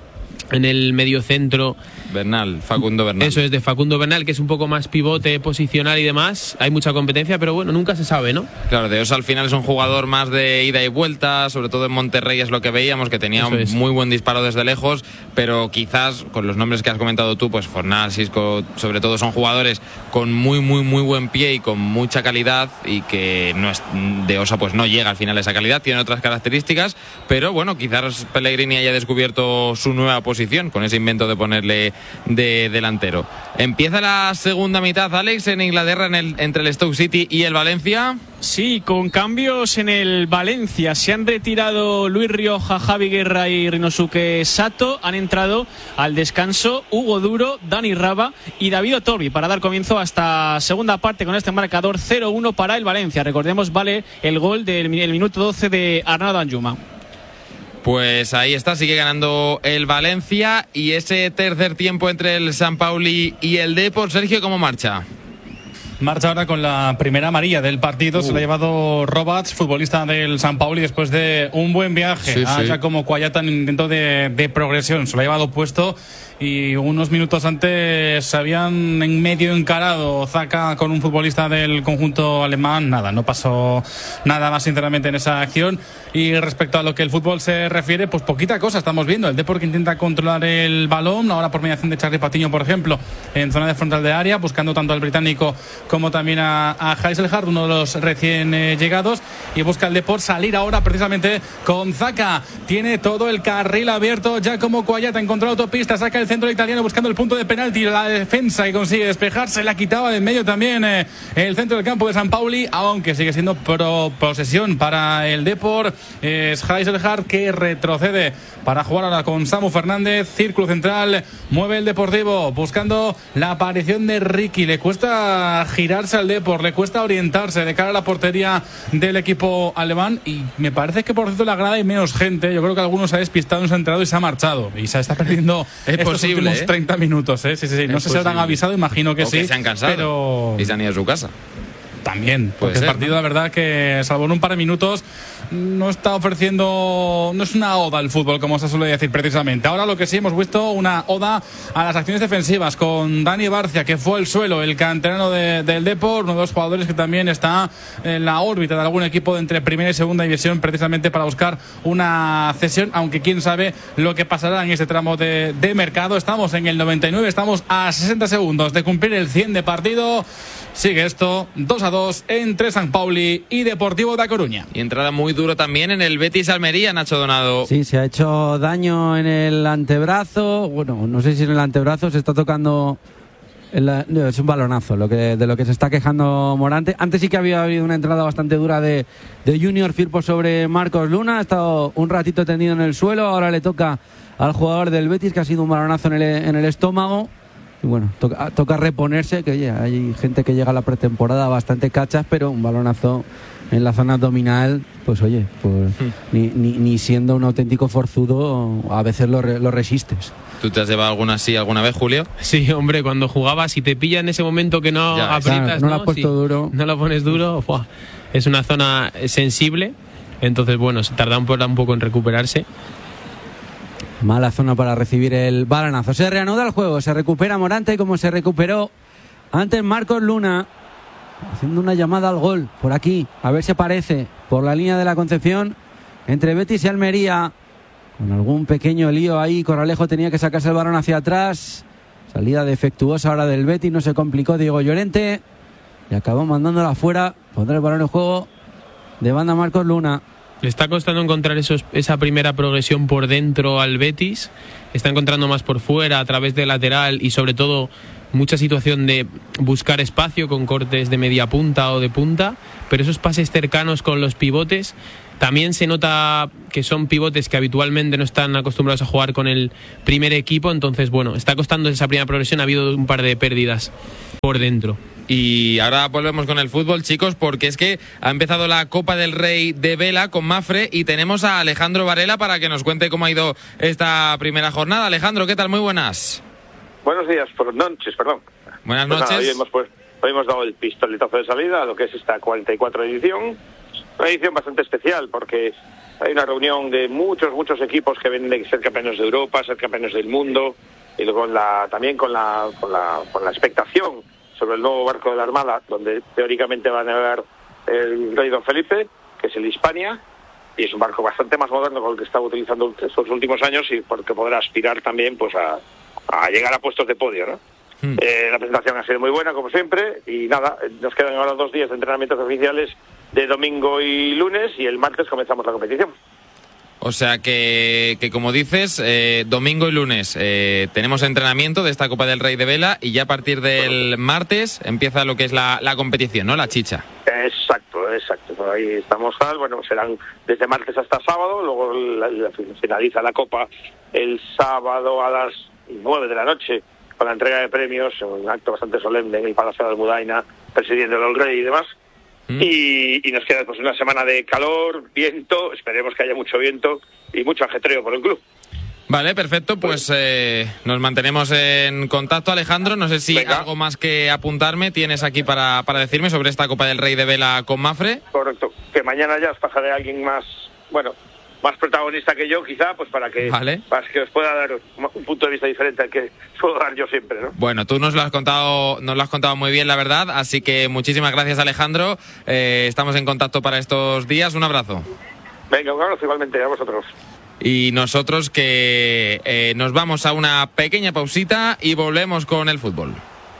en el mediocentro, Facundo Bernal. Eso es, de Facundo Bernal, que es un poco más pivote, posicional y demás. Hay mucha competencia, pero bueno, nunca se sabe, ¿no? Claro, de Osa al final es un jugador más de ida y vuelta, sobre todo en Monterrey es lo que veíamos, que tenía un muy buen disparo desde lejos, pero quizás con los nombres que has comentado tú, pues Fornal, Isco, sobre todo son jugadores con muy buen pie y con mucha calidad, y que no es, de Osa pues no llega al final a esa calidad, tiene otras características, pero bueno, quizás Pellegrini haya descubierto su nueva posición con ese invento de ponerle de delantero. Empieza la segunda mitad, Alex, en Inglaterra, entre el Stoke City y el Valencia. Sí, con cambios en el Valencia. Se han retirado Luis Rioja, Javi Guerra y Rinosuke Sato. Han entrado al descanso Hugo Duro, Dani Raba y David Otorbi para dar comienzo a esta segunda parte con este marcador 0-1 para el Valencia. Recordemos, vale el gol del minuto 12 de Arnau Danjuma. Pues ahí está, sigue ganando el Valencia. Y ese tercer tiempo entre el San Pauli y el Depor, Sergio, ¿cómo marcha? Marcha ahora con la primera amarilla del partido. Se la ha llevado Roberts, futbolista del San Pauli, después de un buen viaje. Ya como Cuayata en intento de progresión. Se lo ha llevado puesto. Y unos minutos antes se habían en medio encarado Zaka con un futbolista del conjunto alemán. No pasó nada más, sinceramente, en esa acción. Y respecto a lo que el fútbol se refiere, pues poquita cosa estamos viendo. El Depor que intenta controlar el balón, ahora por mediación de Charly Patiño, por ejemplo, en zona de frontal de área, buscando tanto al británico como también a Heiselhardt, uno de los recién llegados. Y busca el Depor salir ahora precisamente con Zaka. Tiene todo el carril abierto ya como Cuayata, encontró la autopista, saca el centro italiano buscando el punto de penalti, la defensa que consigue despejarse, la quitaba de en medio también el centro del campo de San Pauli, aunque sigue siendo posesión para el Depor. Es Heiselhardt que retrocede para jugar ahora con Samu Fernández, círculo central, mueve el Deportivo buscando la aparición de Ricky. Le cuesta girarse al Depor, le cuesta orientarse de cara a la portería del equipo alemán, y me parece que por cierto la grada hay menos gente. Yo creo que algunos se ha despistado, se ha entrado y se ha marchado, y se está perdiendo estos últimos 30 minutos. Sí. No sé si se han avisado, imagino que sí. Que se han cansado, pero y se han ido a su casa. También, porque el partido, la verdad, que salvo en un par de minutos, no está ofreciendo, no es una oda al fútbol, como se suele decir precisamente. Ahora lo que sí hemos visto, una oda a las acciones defensivas con Dani Barcia, que fue el suelo, el canterano del Depor, uno de los jugadores que también está en la órbita de algún equipo de entre primera y segunda división, precisamente para buscar una cesión, aunque quién sabe lo que pasará en este tramo de mercado. Estamos en el 99, estamos a 60 segundos de cumplir el 100 de partido. Sigue esto 2-2 entre San Pauli y Deportivo da Coruña. Y entrada muy duro también en el Betis Almería, Nacho Donado. Sí, se ha hecho daño en el antebrazo. Bueno, no sé si en el antebrazo se está tocando. Es un balonazo de lo que se está quejando Morante. Antes sí que había habido una entrada bastante dura de Junior Firpo sobre Marcos Luna. Ha estado un ratito tendido en el suelo. Ahora le toca al jugador del Betis, que ha sido un balonazo en el estómago. Y bueno, toca reponerse, que oye, hay gente que llega a la pretemporada bastante cachas, pero un balonazo en la zona abdominal, pues oye, pues ni siendo un auténtico forzudo, a veces lo resistes. ¿Tú te has llevado alguna así alguna vez, Julio? Sí, hombre, cuando jugabas, si te pilla en ese momento que no aprietas, claro, no lo has puesto duro. No lo pones duro, es una zona sensible, entonces bueno, se tarda un poco en recuperarse. Mala zona para recibir el balonazo. Se reanuda el juego, se recupera Morante como se recuperó antes Marcos Luna, haciendo una llamada al gol por aquí, a ver si aparece por la línea de la Concepción entre Betis y Almería, con algún pequeño lío ahí. Corralejo tenía que sacarse el balón hacia atrás, salida defectuosa ahora del Betis, no se complicó Diego Llorente y acabó mandándola afuera. Pondrá el balón en juego de banda Marcos Luna. Le está costando encontrar esa primera progresión por dentro al Betis. Está encontrando más por fuera, a través del lateral, y sobre todo mucha situación de buscar espacio con cortes de media punta o de punta. Pero esos pases cercanos con los pivotes, también se nota que son pivotes que habitualmente no están acostumbrados a jugar con el primer equipo. Entonces, bueno, está costando esa primera progresión. Ha habido un par de pérdidas por dentro. Y ahora volvemos con el fútbol, chicos, porque es que ha empezado la Copa del Rey de Vela con Mafre y tenemos a Alejandro Varela para que nos cuente cómo ha ido esta primera jornada. Alejandro, ¿qué tal? Muy buenas. Buenos días, noches, perdón. Buenas noches. Nada, hoy hemos dado el pistoletazo de salida a lo que es esta 44 edición. Una edición bastante especial porque hay una reunión de muchos equipos que vienen de ser campeones de Europa, ser campeones del mundo, y también con la expectación sobre el nuevo barco de la Armada, donde teóricamente va a navegar el rey Don Felipe, que es el Hispania, y es un barco bastante más moderno con el que estaba utilizando estos últimos años, y porque podrá aspirar también pues a llegar a puestos de podio, ¿no? La presentación ha sido muy buena, como siempre, y nada, nos quedan ahora 2 días de entrenamientos oficiales de domingo y lunes, y el martes comenzamos la competición. O sea que como dices, domingo y lunes tenemos entrenamiento de esta Copa del Rey de Vela, y ya a partir del martes empieza lo que es la competición, ¿no? La chicha. Exacto. Por ahí estamos, bueno, serán desde martes hasta sábado, luego finaliza la Copa el sábado a las 9 de la noche con la entrega de premios, un acto bastante solemne en el Palacio de Almudaina, presidiéndolo el rey y demás. Y nos queda pues una semana de calor, viento, esperemos que haya mucho viento y mucho ajetreo por el club. Vale, perfecto, pues nos mantenemos en contacto, Alejandro. No sé si algo más que apuntarme tienes aquí para decirme sobre esta Copa del Rey de Vela con Mafre. Correcto, que mañana ya os pasaré a alguien más, más protagonista que yo, quizá, pues para que os pueda dar un punto de vista diferente al que puedo dar yo siempre, ¿no? Bueno, tú nos lo has contado muy bien, la verdad, así que muchísimas gracias, Alejandro. Estamos en contacto para estos días. Un abrazo. Venga, un abrazo igualmente a vosotros. Y nosotros que nos vamos a una pequeña pausita y volvemos con el fútbol.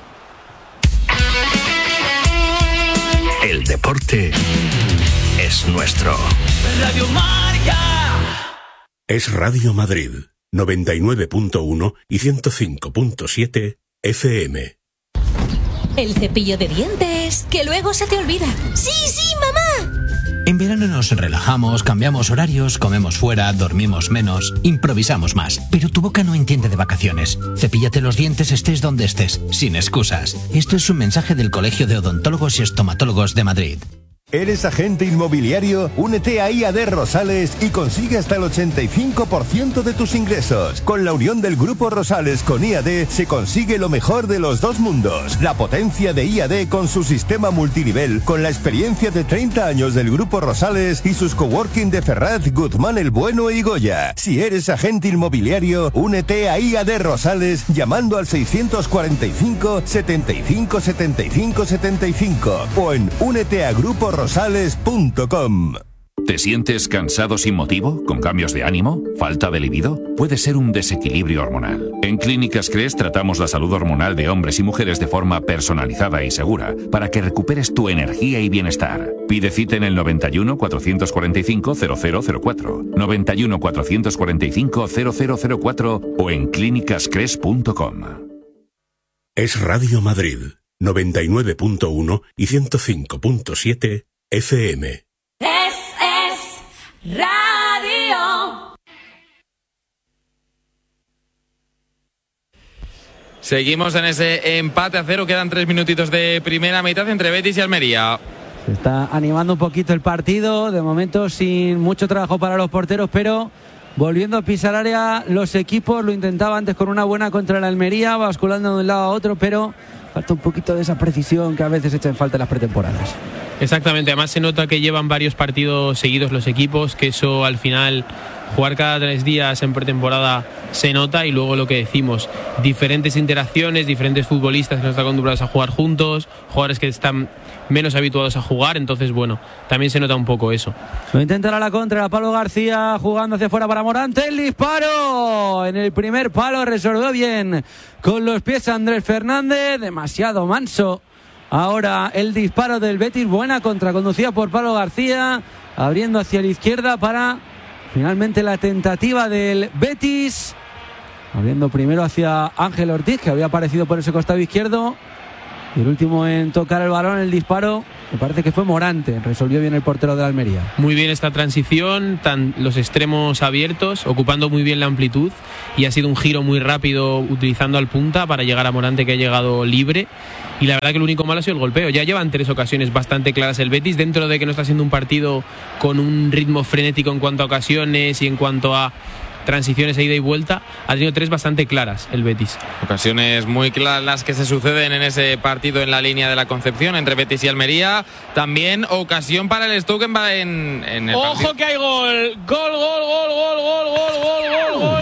El deporte es nuestro. Radio Marca. Es Radio Madrid, 99.1 y 105.7 FM. El cepillo de dientes, que luego se te olvida. ¡Sí, mamá! En verano nos relajamos, cambiamos horarios, comemos fuera, dormimos menos, improvisamos más. Pero tu boca no entiende de vacaciones. Cepíllate los dientes estés donde estés, sin excusas. Esto es un mensaje del Colegio de Odontólogos y Estomatólogos de Madrid. ¿Eres agente inmobiliario? Únete a IAD Rosales y consigue hasta el 85% de tus ingresos. Con la unión del Grupo Rosales con IAD se consigue lo mejor de los dos mundos. La potencia de IAD con su sistema multinivel, con la experiencia de 30 años del Grupo Rosales y sus coworking de Ferraz, Guzmán el Bueno y Goya. Si eres agente inmobiliario, únete a IAD Rosales llamando al 645 75 75 75 o en úneteagruporosales.com. ¿Te sientes cansado sin motivo? ¿Con cambios de ánimo? ¿Falta de libido? Puede ser un desequilibrio hormonal. En Clínicas CRES tratamos la salud hormonal de hombres y mujeres de forma personalizada y segura para que recuperes tu energía y bienestar. Pide cita en el 91 445 0004, 91 445 0004 o en clínicascres.com. Es Radio Madrid, 99.1 y 105.7 FM. Es Radio. Seguimos en ese empate a 0. Quedan 3 minutitos de primera mitad entre Betis y Almería. Se está animando un poquito el partido. De momento sin mucho trabajo para los porteros, pero volviendo a pisar área los equipos. Lo intentaba antes con una buena contra el Almería, basculando de un lado a otro, pero falta un poquito de esa precisión que a veces echa en falta en las pretemporadas. Exactamente, además se nota que llevan varios partidos seguidos los equipos, que eso al final, jugar cada 3 días en pretemporada se nota, y luego lo que decimos, diferentes interacciones, diferentes futbolistas que no están acostumbrados a jugar juntos, jugadores que están menos habituados a jugar, entonces bueno, también se nota un poco eso. Lo intentará la contra, Pablo García jugando hacia afuera para Morante, el disparo en el primer palo, resolvió bien con los pies Andrés Fernández, demasiado manso. Ahora el disparo del Betis, buena contra conducida por Pablo García, abriendo hacia la izquierda para finalmente la tentativa del Betis, abriendo primero hacia Ángel Ortiz, que había aparecido por ese costado izquierdo, y el último en tocar el balón, el disparo, me parece que fue Morante, resolvió bien el portero de la Almería. Muy bien esta transición, los extremos abiertos, ocupando muy bien la amplitud, y ha sido un giro muy rápido utilizando al punta para llegar a Morante, que ha llegado libre, y la verdad que lo único malo ha sido el golpeo. Ya llevan 3 ocasiones bastante claras el Betis, dentro de que no está siendo un partido con un ritmo frenético en cuanto a ocasiones y en cuanto a transiciones a ida y vuelta, ha tenido 3 bastante claras el Betis. Ocasiones muy claras las que se suceden en ese partido en la línea de la Concepción entre Betis y Almería. También ocasión para el Stoke en el ¡ojo partido. Que hay gol! ¡Gol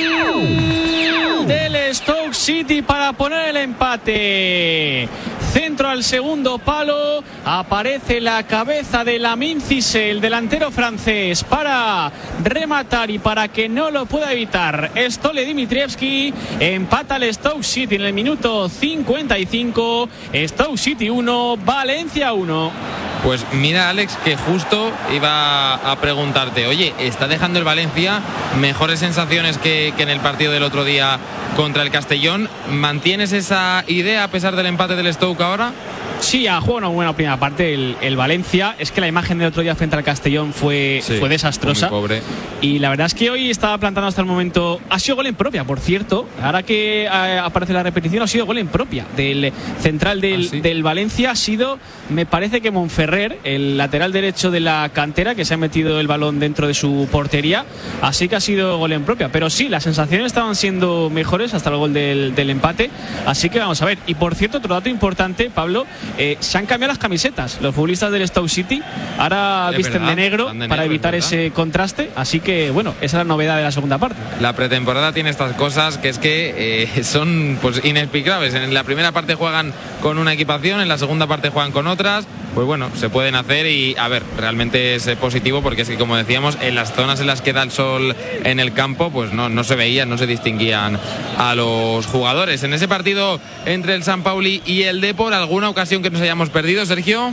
del Stoke City para poner el empate! Centro al segundo palo, aparece la cabeza de Lamine Cissé, el delantero francés, para rematar y para que no lo pueda evitar Stole Dimitrievski. Empata el Stoke City en el minuto 55. Stoke City 1, Valencia 1. Pues mira, Alex, que justo iba a preguntarte, oye, ¿está dejando el Valencia mejores sensaciones que en el partido del otro día contra el Castellón? ¿Mantienes esa idea a pesar del empate del Stoke ahora? Sí, ha jugado una buena primera parte el Valencia. Es que la imagen del otro día frente al Castellón fue desastrosa. Muy pobre. Y la verdad es que hoy estaba plantando hasta el momento. Ha sido gol en propia, por cierto. Ahora que aparece la repetición, ha sido gol en propia del central del Valencia. Ha sido, me parece que Monferrer, el lateral derecho de la cantera, que se ha metido el balón dentro de su portería. Así que ha sido gol en propia. Pero sí, las sensaciones estaban siendo mejores hasta el gol del empate. Así que vamos a ver. Y por cierto, otro dato importante, Pablo. Se han cambiado las camisetas los futbolistas del Stoke City, ahora visten de negro para evitar ese contraste, así que bueno, esa es la novedad de la segunda parte. La pretemporada tiene estas cosas que es que son pues inexplicables. En la primera parte juegan con una equipación, en la segunda parte juegan con otras, pues bueno, se pueden hacer y a ver, realmente es positivo porque es que como decíamos, en las zonas en las que da el sol en el campo, pues no se veían, no se distinguían a los jugadores. En ese partido entre el San Pauli y el Depor, ¿alguna ocasión que nos hayamos perdido, Sergio?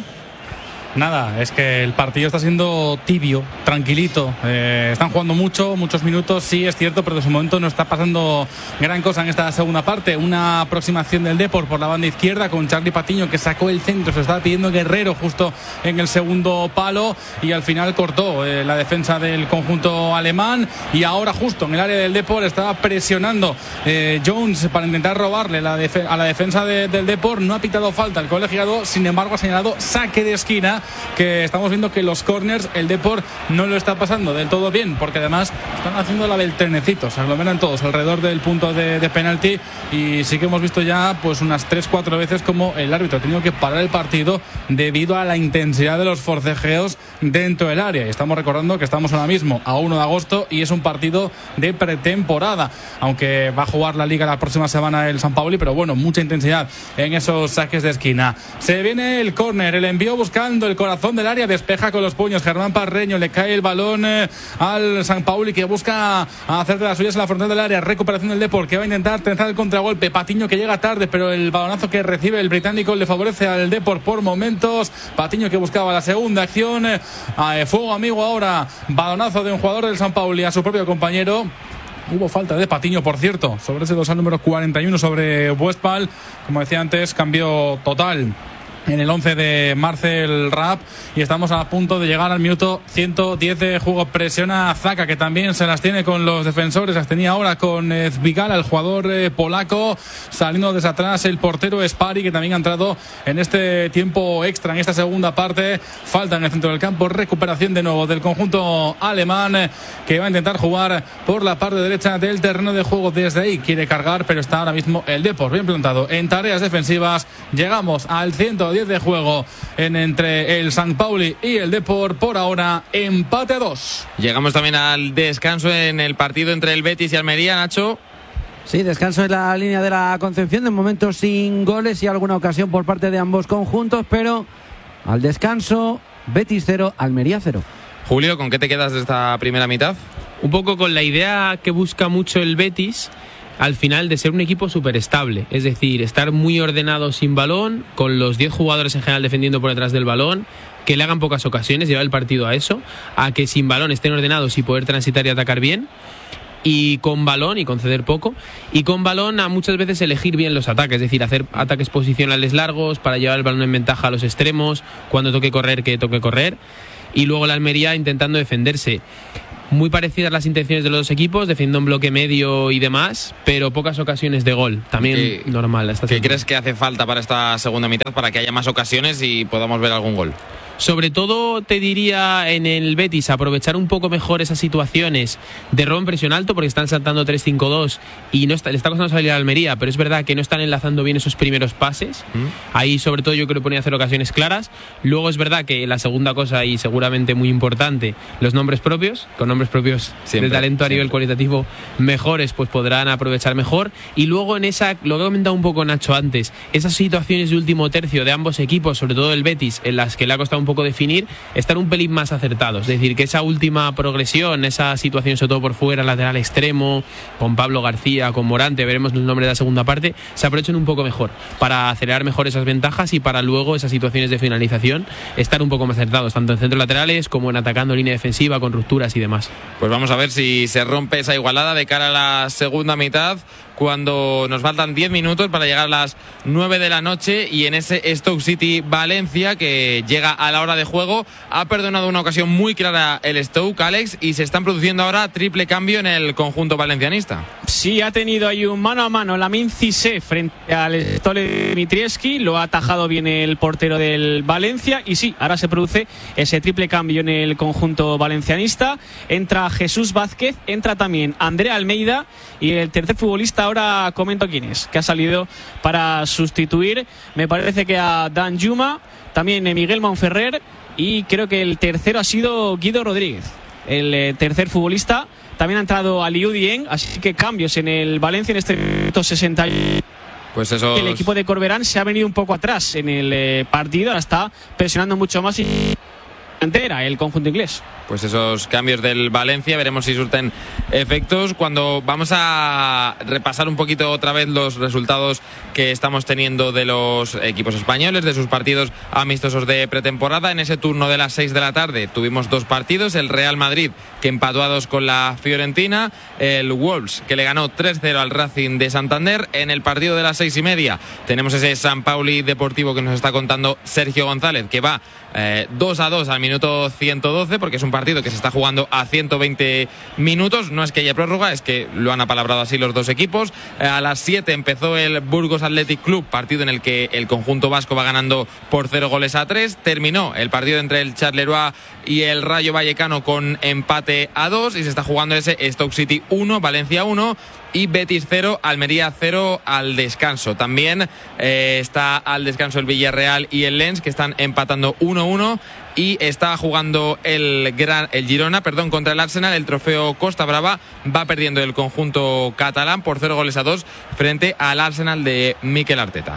Nada, es que el partido está siendo tibio, tranquilito. Están jugando muchos minutos, sí es cierto, pero de su momento no está pasando gran cosa en esta segunda parte. Una aproximación del Depor por la banda izquierda con Charly Patiño, que sacó el centro, se estaba pidiendo Guerrero justo en el segundo palo y al final cortó la defensa del conjunto alemán. Y ahora justo en el área del Depor estaba presionando Jones para intentar robarle a la defensa del Depor. No ha pitado falta el colegiado, sin embargo ha señalado saque de esquina, que estamos viendo que los corners el Depor no lo está pasando del todo bien, porque además están haciendo la del trenecito, se aglomeran todos alrededor del punto de penalti, y sí que hemos visto ya pues unas 3-4 veces como el árbitro ha tenido que parar el partido debido a la intensidad de los forcejeos dentro del área. Y estamos recordando que estamos ahora mismo a 1 de agosto y es un partido de pretemporada, aunque va a jugar la Liga la próxima semana el San Pauli, pero bueno, mucha intensidad en esos saques de esquina. Se viene el córner, el envío buscando el corazón del área, despeja con los puños Germán Parreño, le cae el balón al San Pauli, que busca hacer de las suyas en la frontal del área. Recuperación del Depor, que va a intentar tensar el contragolpe. Patiño, que llega tarde, pero el balonazo que recibe el británico le favorece al Depor por momentos. Patiño, que buscaba la segunda acción. Fuego amigo ahora, balonazo de un jugador del San Pauli a su propio compañero. Hubo falta de Patiño, por cierto, sobre ese dorsal número 41 sobre Westphal. Como decía antes, cambio total en el 11 de Marcel Rapp, y estamos a punto de llegar al minuto 110 de juego. Presiona Zaka, que también se las tiene con los defensores, las tenía ahora con Zbigala, el jugador polaco. Saliendo desde atrás el portero Spari, que también ha entrado en este tiempo extra, en esta segunda parte. Falta en el centro del campo, recuperación de nuevo del conjunto alemán, que va a intentar jugar por la parte derecha del terreno de juego. Desde ahí quiere cargar, pero está ahora mismo el Depor bien plantado en tareas defensivas. Llegamos al 110 4:10 de juego entre el San Pauli y el Depor. Por ahora, empate a 2. Llegamos también al descanso en el partido entre el Betis y Almería, Nacho. Sí, descanso en la línea de la Concepción, de momento sin goles y alguna ocasión por parte de ambos conjuntos, pero al descanso, Betis 0, Almería 0. Julio, ¿con qué te quedas de esta primera mitad? Un poco con la idea que busca mucho el Betis al final de ser un equipo súper estable, es decir, estar muy ordenado sin balón, con los 10 jugadores en general defendiendo por detrás del balón, que le hagan pocas ocasiones, llevar el partido a eso, a que sin balón estén ordenados y poder transitar y atacar bien. Y con balón, y conceder poco, y con balón a muchas veces elegir bien los ataques, es decir, hacer ataques posicionales largos para llevar el balón en ventaja a los extremos, cuando toque correr, que toque correr, y luego la Almería intentando defenderse. Muy parecidas las intenciones de los dos equipos, defendiendo en bloque medio y demás, pero pocas ocasiones de gol, también normal. ¿Qué crees que hace falta para esta segunda mitad, para que haya más ocasiones y podamos ver algún gol? Sobre todo te diría en el Betis aprovechar un poco mejor esas situaciones de robo en presión alto, porque están saltando 3-5-2 y le está costando salir a la Almería, pero es verdad que no están enlazando bien esos primeros pases. Ahí sobre todo yo creo que ponía a hacer ocasiones claras. Luego es verdad que la segunda cosa, y seguramente muy importante, los nombres propios, con nombres propios siempre, de talento a nivel cualitativo mejores, pues podrán aprovechar mejor. Y luego en esa, lo que ha comentado un poco Nacho antes, esas situaciones de último tercio de ambos equipos, sobre todo el Betis, en las que le ha costado un poco definir, están un pelín más acertados, es decir, que esa última progresión, esa situación sobre todo por fuera, lateral extremo, con Pablo García, con Morante, veremos el nombre de la segunda parte, se aprovechen un poco mejor para acelerar mejor esas ventajas y para luego esas situaciones de finalización estar un poco más acertados, tanto en centros laterales como en atacando línea defensiva con rupturas y demás. Pues vamos a ver si se rompe esa igualada de cara a la segunda mitad, cuando nos faltan 10 minutos para llegar a las 9 de la noche, y en ese Stoke City-Valencia que llega a la hora de juego. Ha perdonado una ocasión muy clara el Stoke, Alex, y se están produciendo ahora triple cambio en el conjunto valencianista. Sí, ha tenido ahí un mano a mano Lamin Cissé frente al Stole Dmitrievski, lo ha atajado bien el portero del Valencia, y sí, ahora se produce ese triple cambio en el conjunto valencianista. Entra Jesús Vázquez, entra también Andrea Almeida, y el tercer futbolista ahora comento quién es, que ha salido para sustituir, me parece que a Dan Juma, también Miguel Monferrer, y creo que el tercero ha sido Guido Rodríguez, el tercer futbolista. También ha entrado Aliou Dieng, así que cambios en el Valencia en este minuto 60. Pues eso. El equipo de Corberán se ha venido un poco atrás en el partido, ahora está presionando mucho más y entera el conjunto inglés. Pues esos cambios del Valencia, veremos si surten efectos. Cuando vamos a repasar un poquito otra vez los resultados que estamos teniendo de los equipos españoles, de sus partidos amistosos de pretemporada. En ese turno de las 6 de la tarde tuvimos dos partidos: el Real Madrid, que empató a 2 con la Fiorentina, el Wolves, que le ganó 3-0 al Racing de Santander. En el partido de las 6:30 tenemos ese San Pauli Deportivo que nos está contando Sergio González, que va 2-2 al minuto 112, porque es un partido que se está jugando a 120 minutos. No es que haya prórroga, es que lo han apalabrado así los dos equipos. A las 7 empezó el Burgos Athletic Club, partido en el que el conjunto vasco va ganando por 0-3. Terminó el partido entre el Charleroi y el Rayo Vallecano con empate a 2, y se está jugando ese Stoke City 1, Valencia 1 y Betis 0, Almería 0 al descanso. También está al descanso el Villarreal y el Lens, que están empatando 1-1, y está jugando el Girona, contra el Arsenal. El trofeo Costa Brava va perdiendo el conjunto catalán por 0-2 frente al Arsenal de Mikel Arteta.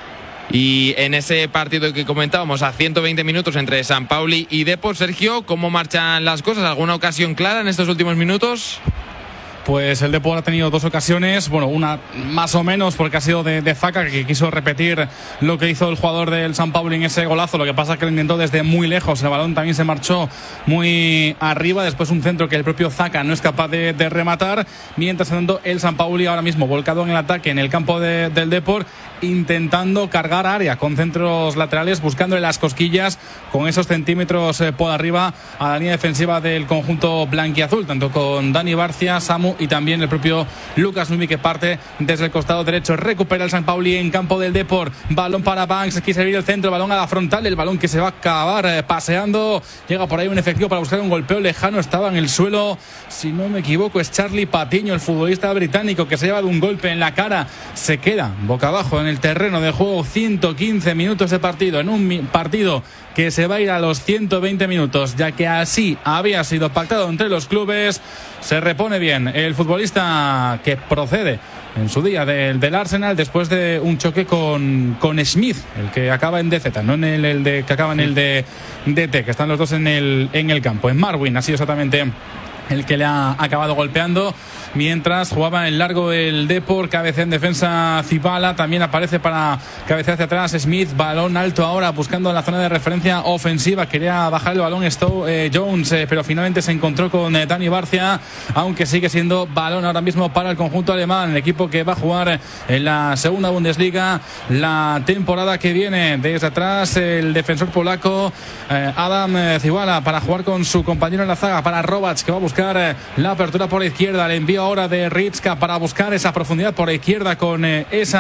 Y en ese partido que comentábamos a 120 minutos entre San Pauli y Depor, Sergio, ¿cómo marchan las cosas? ¿Alguna ocasión clara en estos últimos minutos? Pues el Depor ha tenido dos ocasiones, bueno, una más o menos porque ha sido de Zaca, que quiso repetir lo que hizo el jugador del San Pauli en ese golazo. Lo que pasa es que lo intentó desde muy lejos, el balón también se marchó muy arriba, después un centro que el propio Zaca no es capaz de rematar. Mientras tanto, el San Pauli ahora mismo volcado en el ataque en el campo del Depor, intentando cargar área con centros laterales, buscándole las cosquillas con esos centímetros por arriba a la línea defensiva del conjunto blanquiazul, tanto con Dani Barcia, Samu y también el propio Lucas Numi, que parte desde el costado derecho. Recupera el San Pauli en campo del Depor, balón para Banks, quiere servir el centro, balón a la frontal, el balón que se va a acabar paseando, llega por ahí un efectivo para buscar un golpeo lejano, estaba en el suelo, si no me equivoco es Charlie Patiño, el futbolista británico, que se lleva de un golpe en la cara, se queda boca abajo en el terreno de juego. 115 minutos de partido, en un partido que se va a ir a los 120 minutos, ya que así había sido pactado entre los clubes. Se repone bien el futbolista que procede en su día del Arsenal después de un choque con Smith, el que acaba en DZ, no en el que acaba en el de DT, que están los dos en el campo. En Marwin ha sido exactamente el que le ha acabado golpeando mientras jugaba en largo el Depor. Cabecea en defensa Zibala, también aparece para cabecear hacia atrás Smith. Balón alto ahora buscando la zona de referencia ofensiva, quería bajar el balón Jones, pero finalmente se encontró con Dani Barcia, aunque sigue siendo balón ahora mismo para el conjunto alemán, el equipo que va a jugar en la segunda Bundesliga la temporada que viene. Desde atrás el defensor polaco Adam Zibala para jugar con su compañero en la zaga, para Robac, que va a buscar la apertura por la izquierda. El envío ahora de Ritska para buscar esa profundidad por la izquierda con ese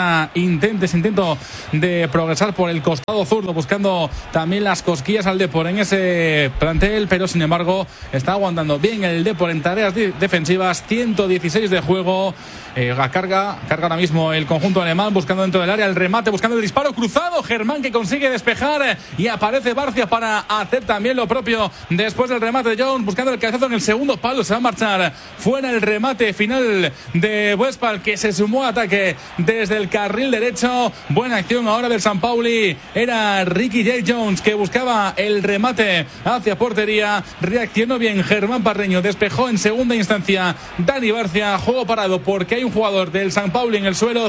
intento de progresar por el costado zurdo, buscando también las cosquillas al Depor en ese plantel, pero sin embargo está aguantando bien el Depor en tareas defensivas. 116 de juego. Carga ahora mismo el conjunto alemán, buscando dentro del área el remate, buscando el disparo cruzado. Germán, que consigue despejar, y aparece Barcia para hacer también lo propio después del remate de Jones, buscando el cabezazo en el segundo palo. Se va a marchar fuera el remate final de Westphal, que se sumó a ataque desde el carril derecho. Buena acción ahora del San Pauli. Era Ricky J. Jones que buscaba el remate hacia portería. Reaccionó bien Germán Parreño, despejó en segunda instancia Dani Barcia. Juego parado porque hay un jugador del San Pauli en el suelo.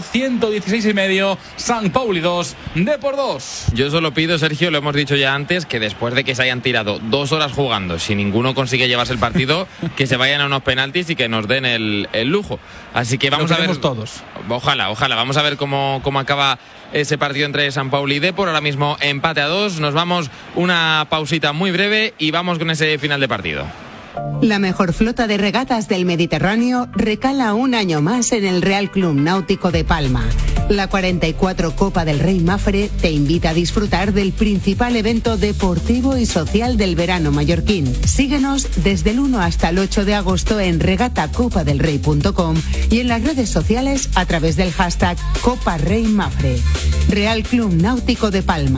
116,5. San Pauli 2, Depor 2. Yo solo pido, Sergio, lo hemos dicho ya antes, que después de que se hayan tirado 2 horas jugando, si ninguno consigue llevarse el partido, que se vayan a unos penaltis y que nos den el lujo. Así que vamos a ver todos. Ojalá, vamos a ver cómo acaba ese partido entre San Pauli y Depor. Ahora mismo empate a 2. Nos vamos una pausita muy breve y vamos con ese final de partido. La mejor flota de regatas del Mediterráneo recala un año más en el Real Club Náutico de Palma. La 44 Copa del Rey Mafre te invita a disfrutar del principal evento deportivo y social del verano mallorquín. Síguenos desde el 1 hasta el 8 de agosto en regatacopadelrey.com y en las redes sociales a través del hashtag Copa Rey Mafre. Real Club Náutico de Palma.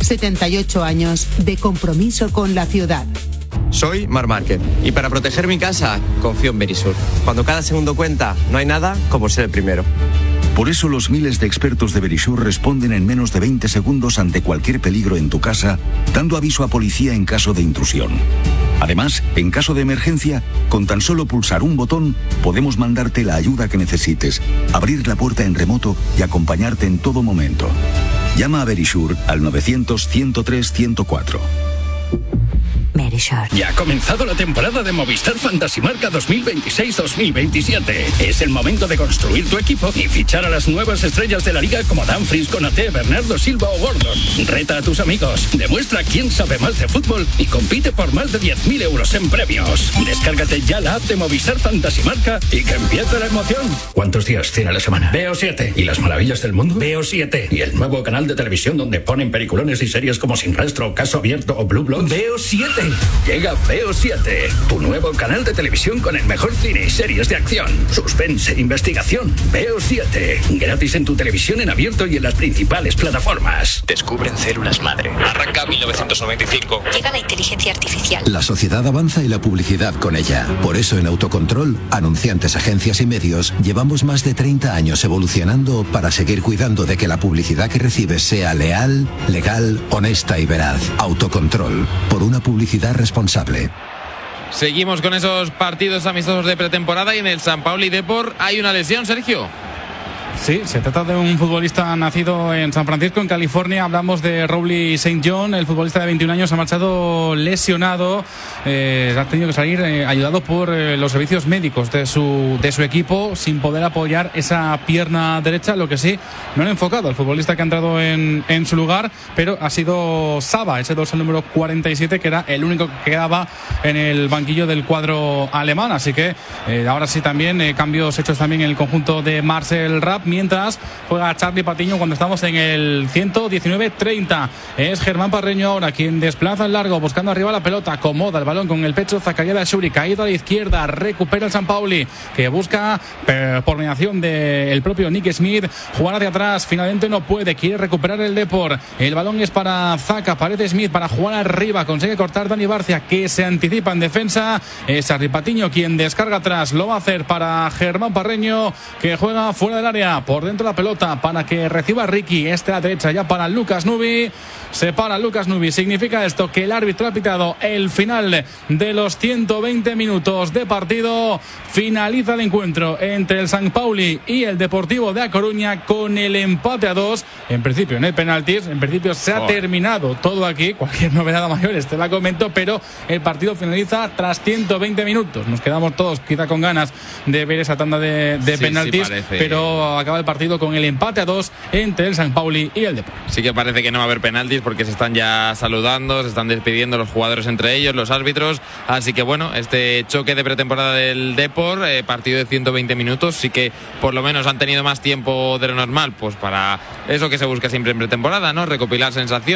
78 años de compromiso con la ciudad. Soy Marc Márquez y para proteger mi casa confío en Verisur. Cuando cada segundo cuenta, no hay nada como ser el primero. Por eso los miles de expertos de Verisur responden en menos de 20 segundos ante cualquier peligro en tu casa, dando aviso a policía en caso de intrusión. Además, en caso de emergencia, con tan solo pulsar un botón, podemos mandarte la ayuda que necesites, abrir la puerta en remoto y acompañarte en todo momento. Llama a Verisur al 900-103-104. Verisur. Ya ha comenzado la temporada de Movistar Fantasy Marca 2026-2027. Es el momento de construir tu equipo y fichar a las nuevas estrellas de la liga como Dumfries, Konaté, Bernardo Silva o Gordon. Reta a tus amigos, demuestra quién sabe más de fútbol y compite por más de 10.000 euros en premios. Descárgate ya la app de Movistar Fantasy Marca y que empiece la emoción. ¿Cuántos días tiene la semana? Veo 7. ¿Y las maravillas del mundo? Veo 7. ¿Y el nuevo canal de televisión donde ponen peliculones y series como Sin Rastro, Caso Abierto o Blue Bloods? Veo 7. Llega Veo 7, tu nuevo canal de televisión con el mejor cine y series de acción, suspense, investigación. Veo 7, gratis en tu televisión en abierto y en las principales plataformas. Descubren células madre. Arranca 1995. Llega la inteligencia artificial. La sociedad avanza y la publicidad con ella. Por eso en Autocontrol, anunciantes, agencias y medios, llevamos más de 30 años evolucionando para seguir cuidando de que la publicidad que recibes sea leal, legal, honesta y veraz. Autocontrol, por una publicidad responsable. Seguimos con esos partidos amistosos de pretemporada y en el San Pauli Depor hay una lesión, Sergio. Sí, se trata de un futbolista nacido en San Francisco, en California. Hablamos de Rowley St. John. El futbolista de 21 años ha marchado lesionado. Ha tenido que salir ayudado por los servicios médicos de su equipo, sin poder apoyar esa pierna derecha. Lo que sí, no han enfocado al futbolista que ha entrado en su lugar, pero ha sido Saba, ese dorsal número 47, que era el único que quedaba en el banquillo del cuadro alemán. Así que ahora sí también cambios hechos también en el conjunto de Marcel Rapp. mientras juega Charlie Patiño cuando estamos en el 119-30. Es Germán Parreño ahora quien desplaza el largo, buscando arriba la pelota, acomoda el balón con el pecho. Zakaria Dashuri, caído a la izquierda, recupera el San Pauli, que busca por mediación del propio Nick Smith jugar hacia atrás, finalmente no puede, quiere recuperar el Depor, el balón es para Zaka, aparece Smith para jugar arriba, consigue cortar Dani Barcia, que se anticipa en defensa. Es Charlie Patiño quien descarga atrás, lo va a hacer para Germán Parreño, que juega fuera del área, por dentro la pelota para que reciba Ricky, a la derecha ya para Lucas Nubi, se para Lucas Nubi. Significa esto que el árbitro ha pitado el final de los 120 minutos de partido. Finaliza el encuentro entre el San Pauli y el Deportivo de A Coruña con el empate a 2. En principio no hay penaltis, en principio se ha terminado todo aquí, cualquier novedad mayor te la comento, pero el partido finaliza tras 120 minutos. Nos quedamos todos quizá con ganas de ver esa tanda de penaltis, pero acaba el partido con el empate a 2 entre el San Pauli y el Deportivo. Sí que parece que no va a haber penaltis porque se están ya saludando, se están despidiendo los jugadores entre ellos, los árbitros, así que bueno, este choque de pretemporada del Depor, partido de 120 minutos, sí que por lo menos han tenido más tiempo de lo normal, pues para eso que se busca siempre en pretemporada, ¿no? Recopilar sensaciones.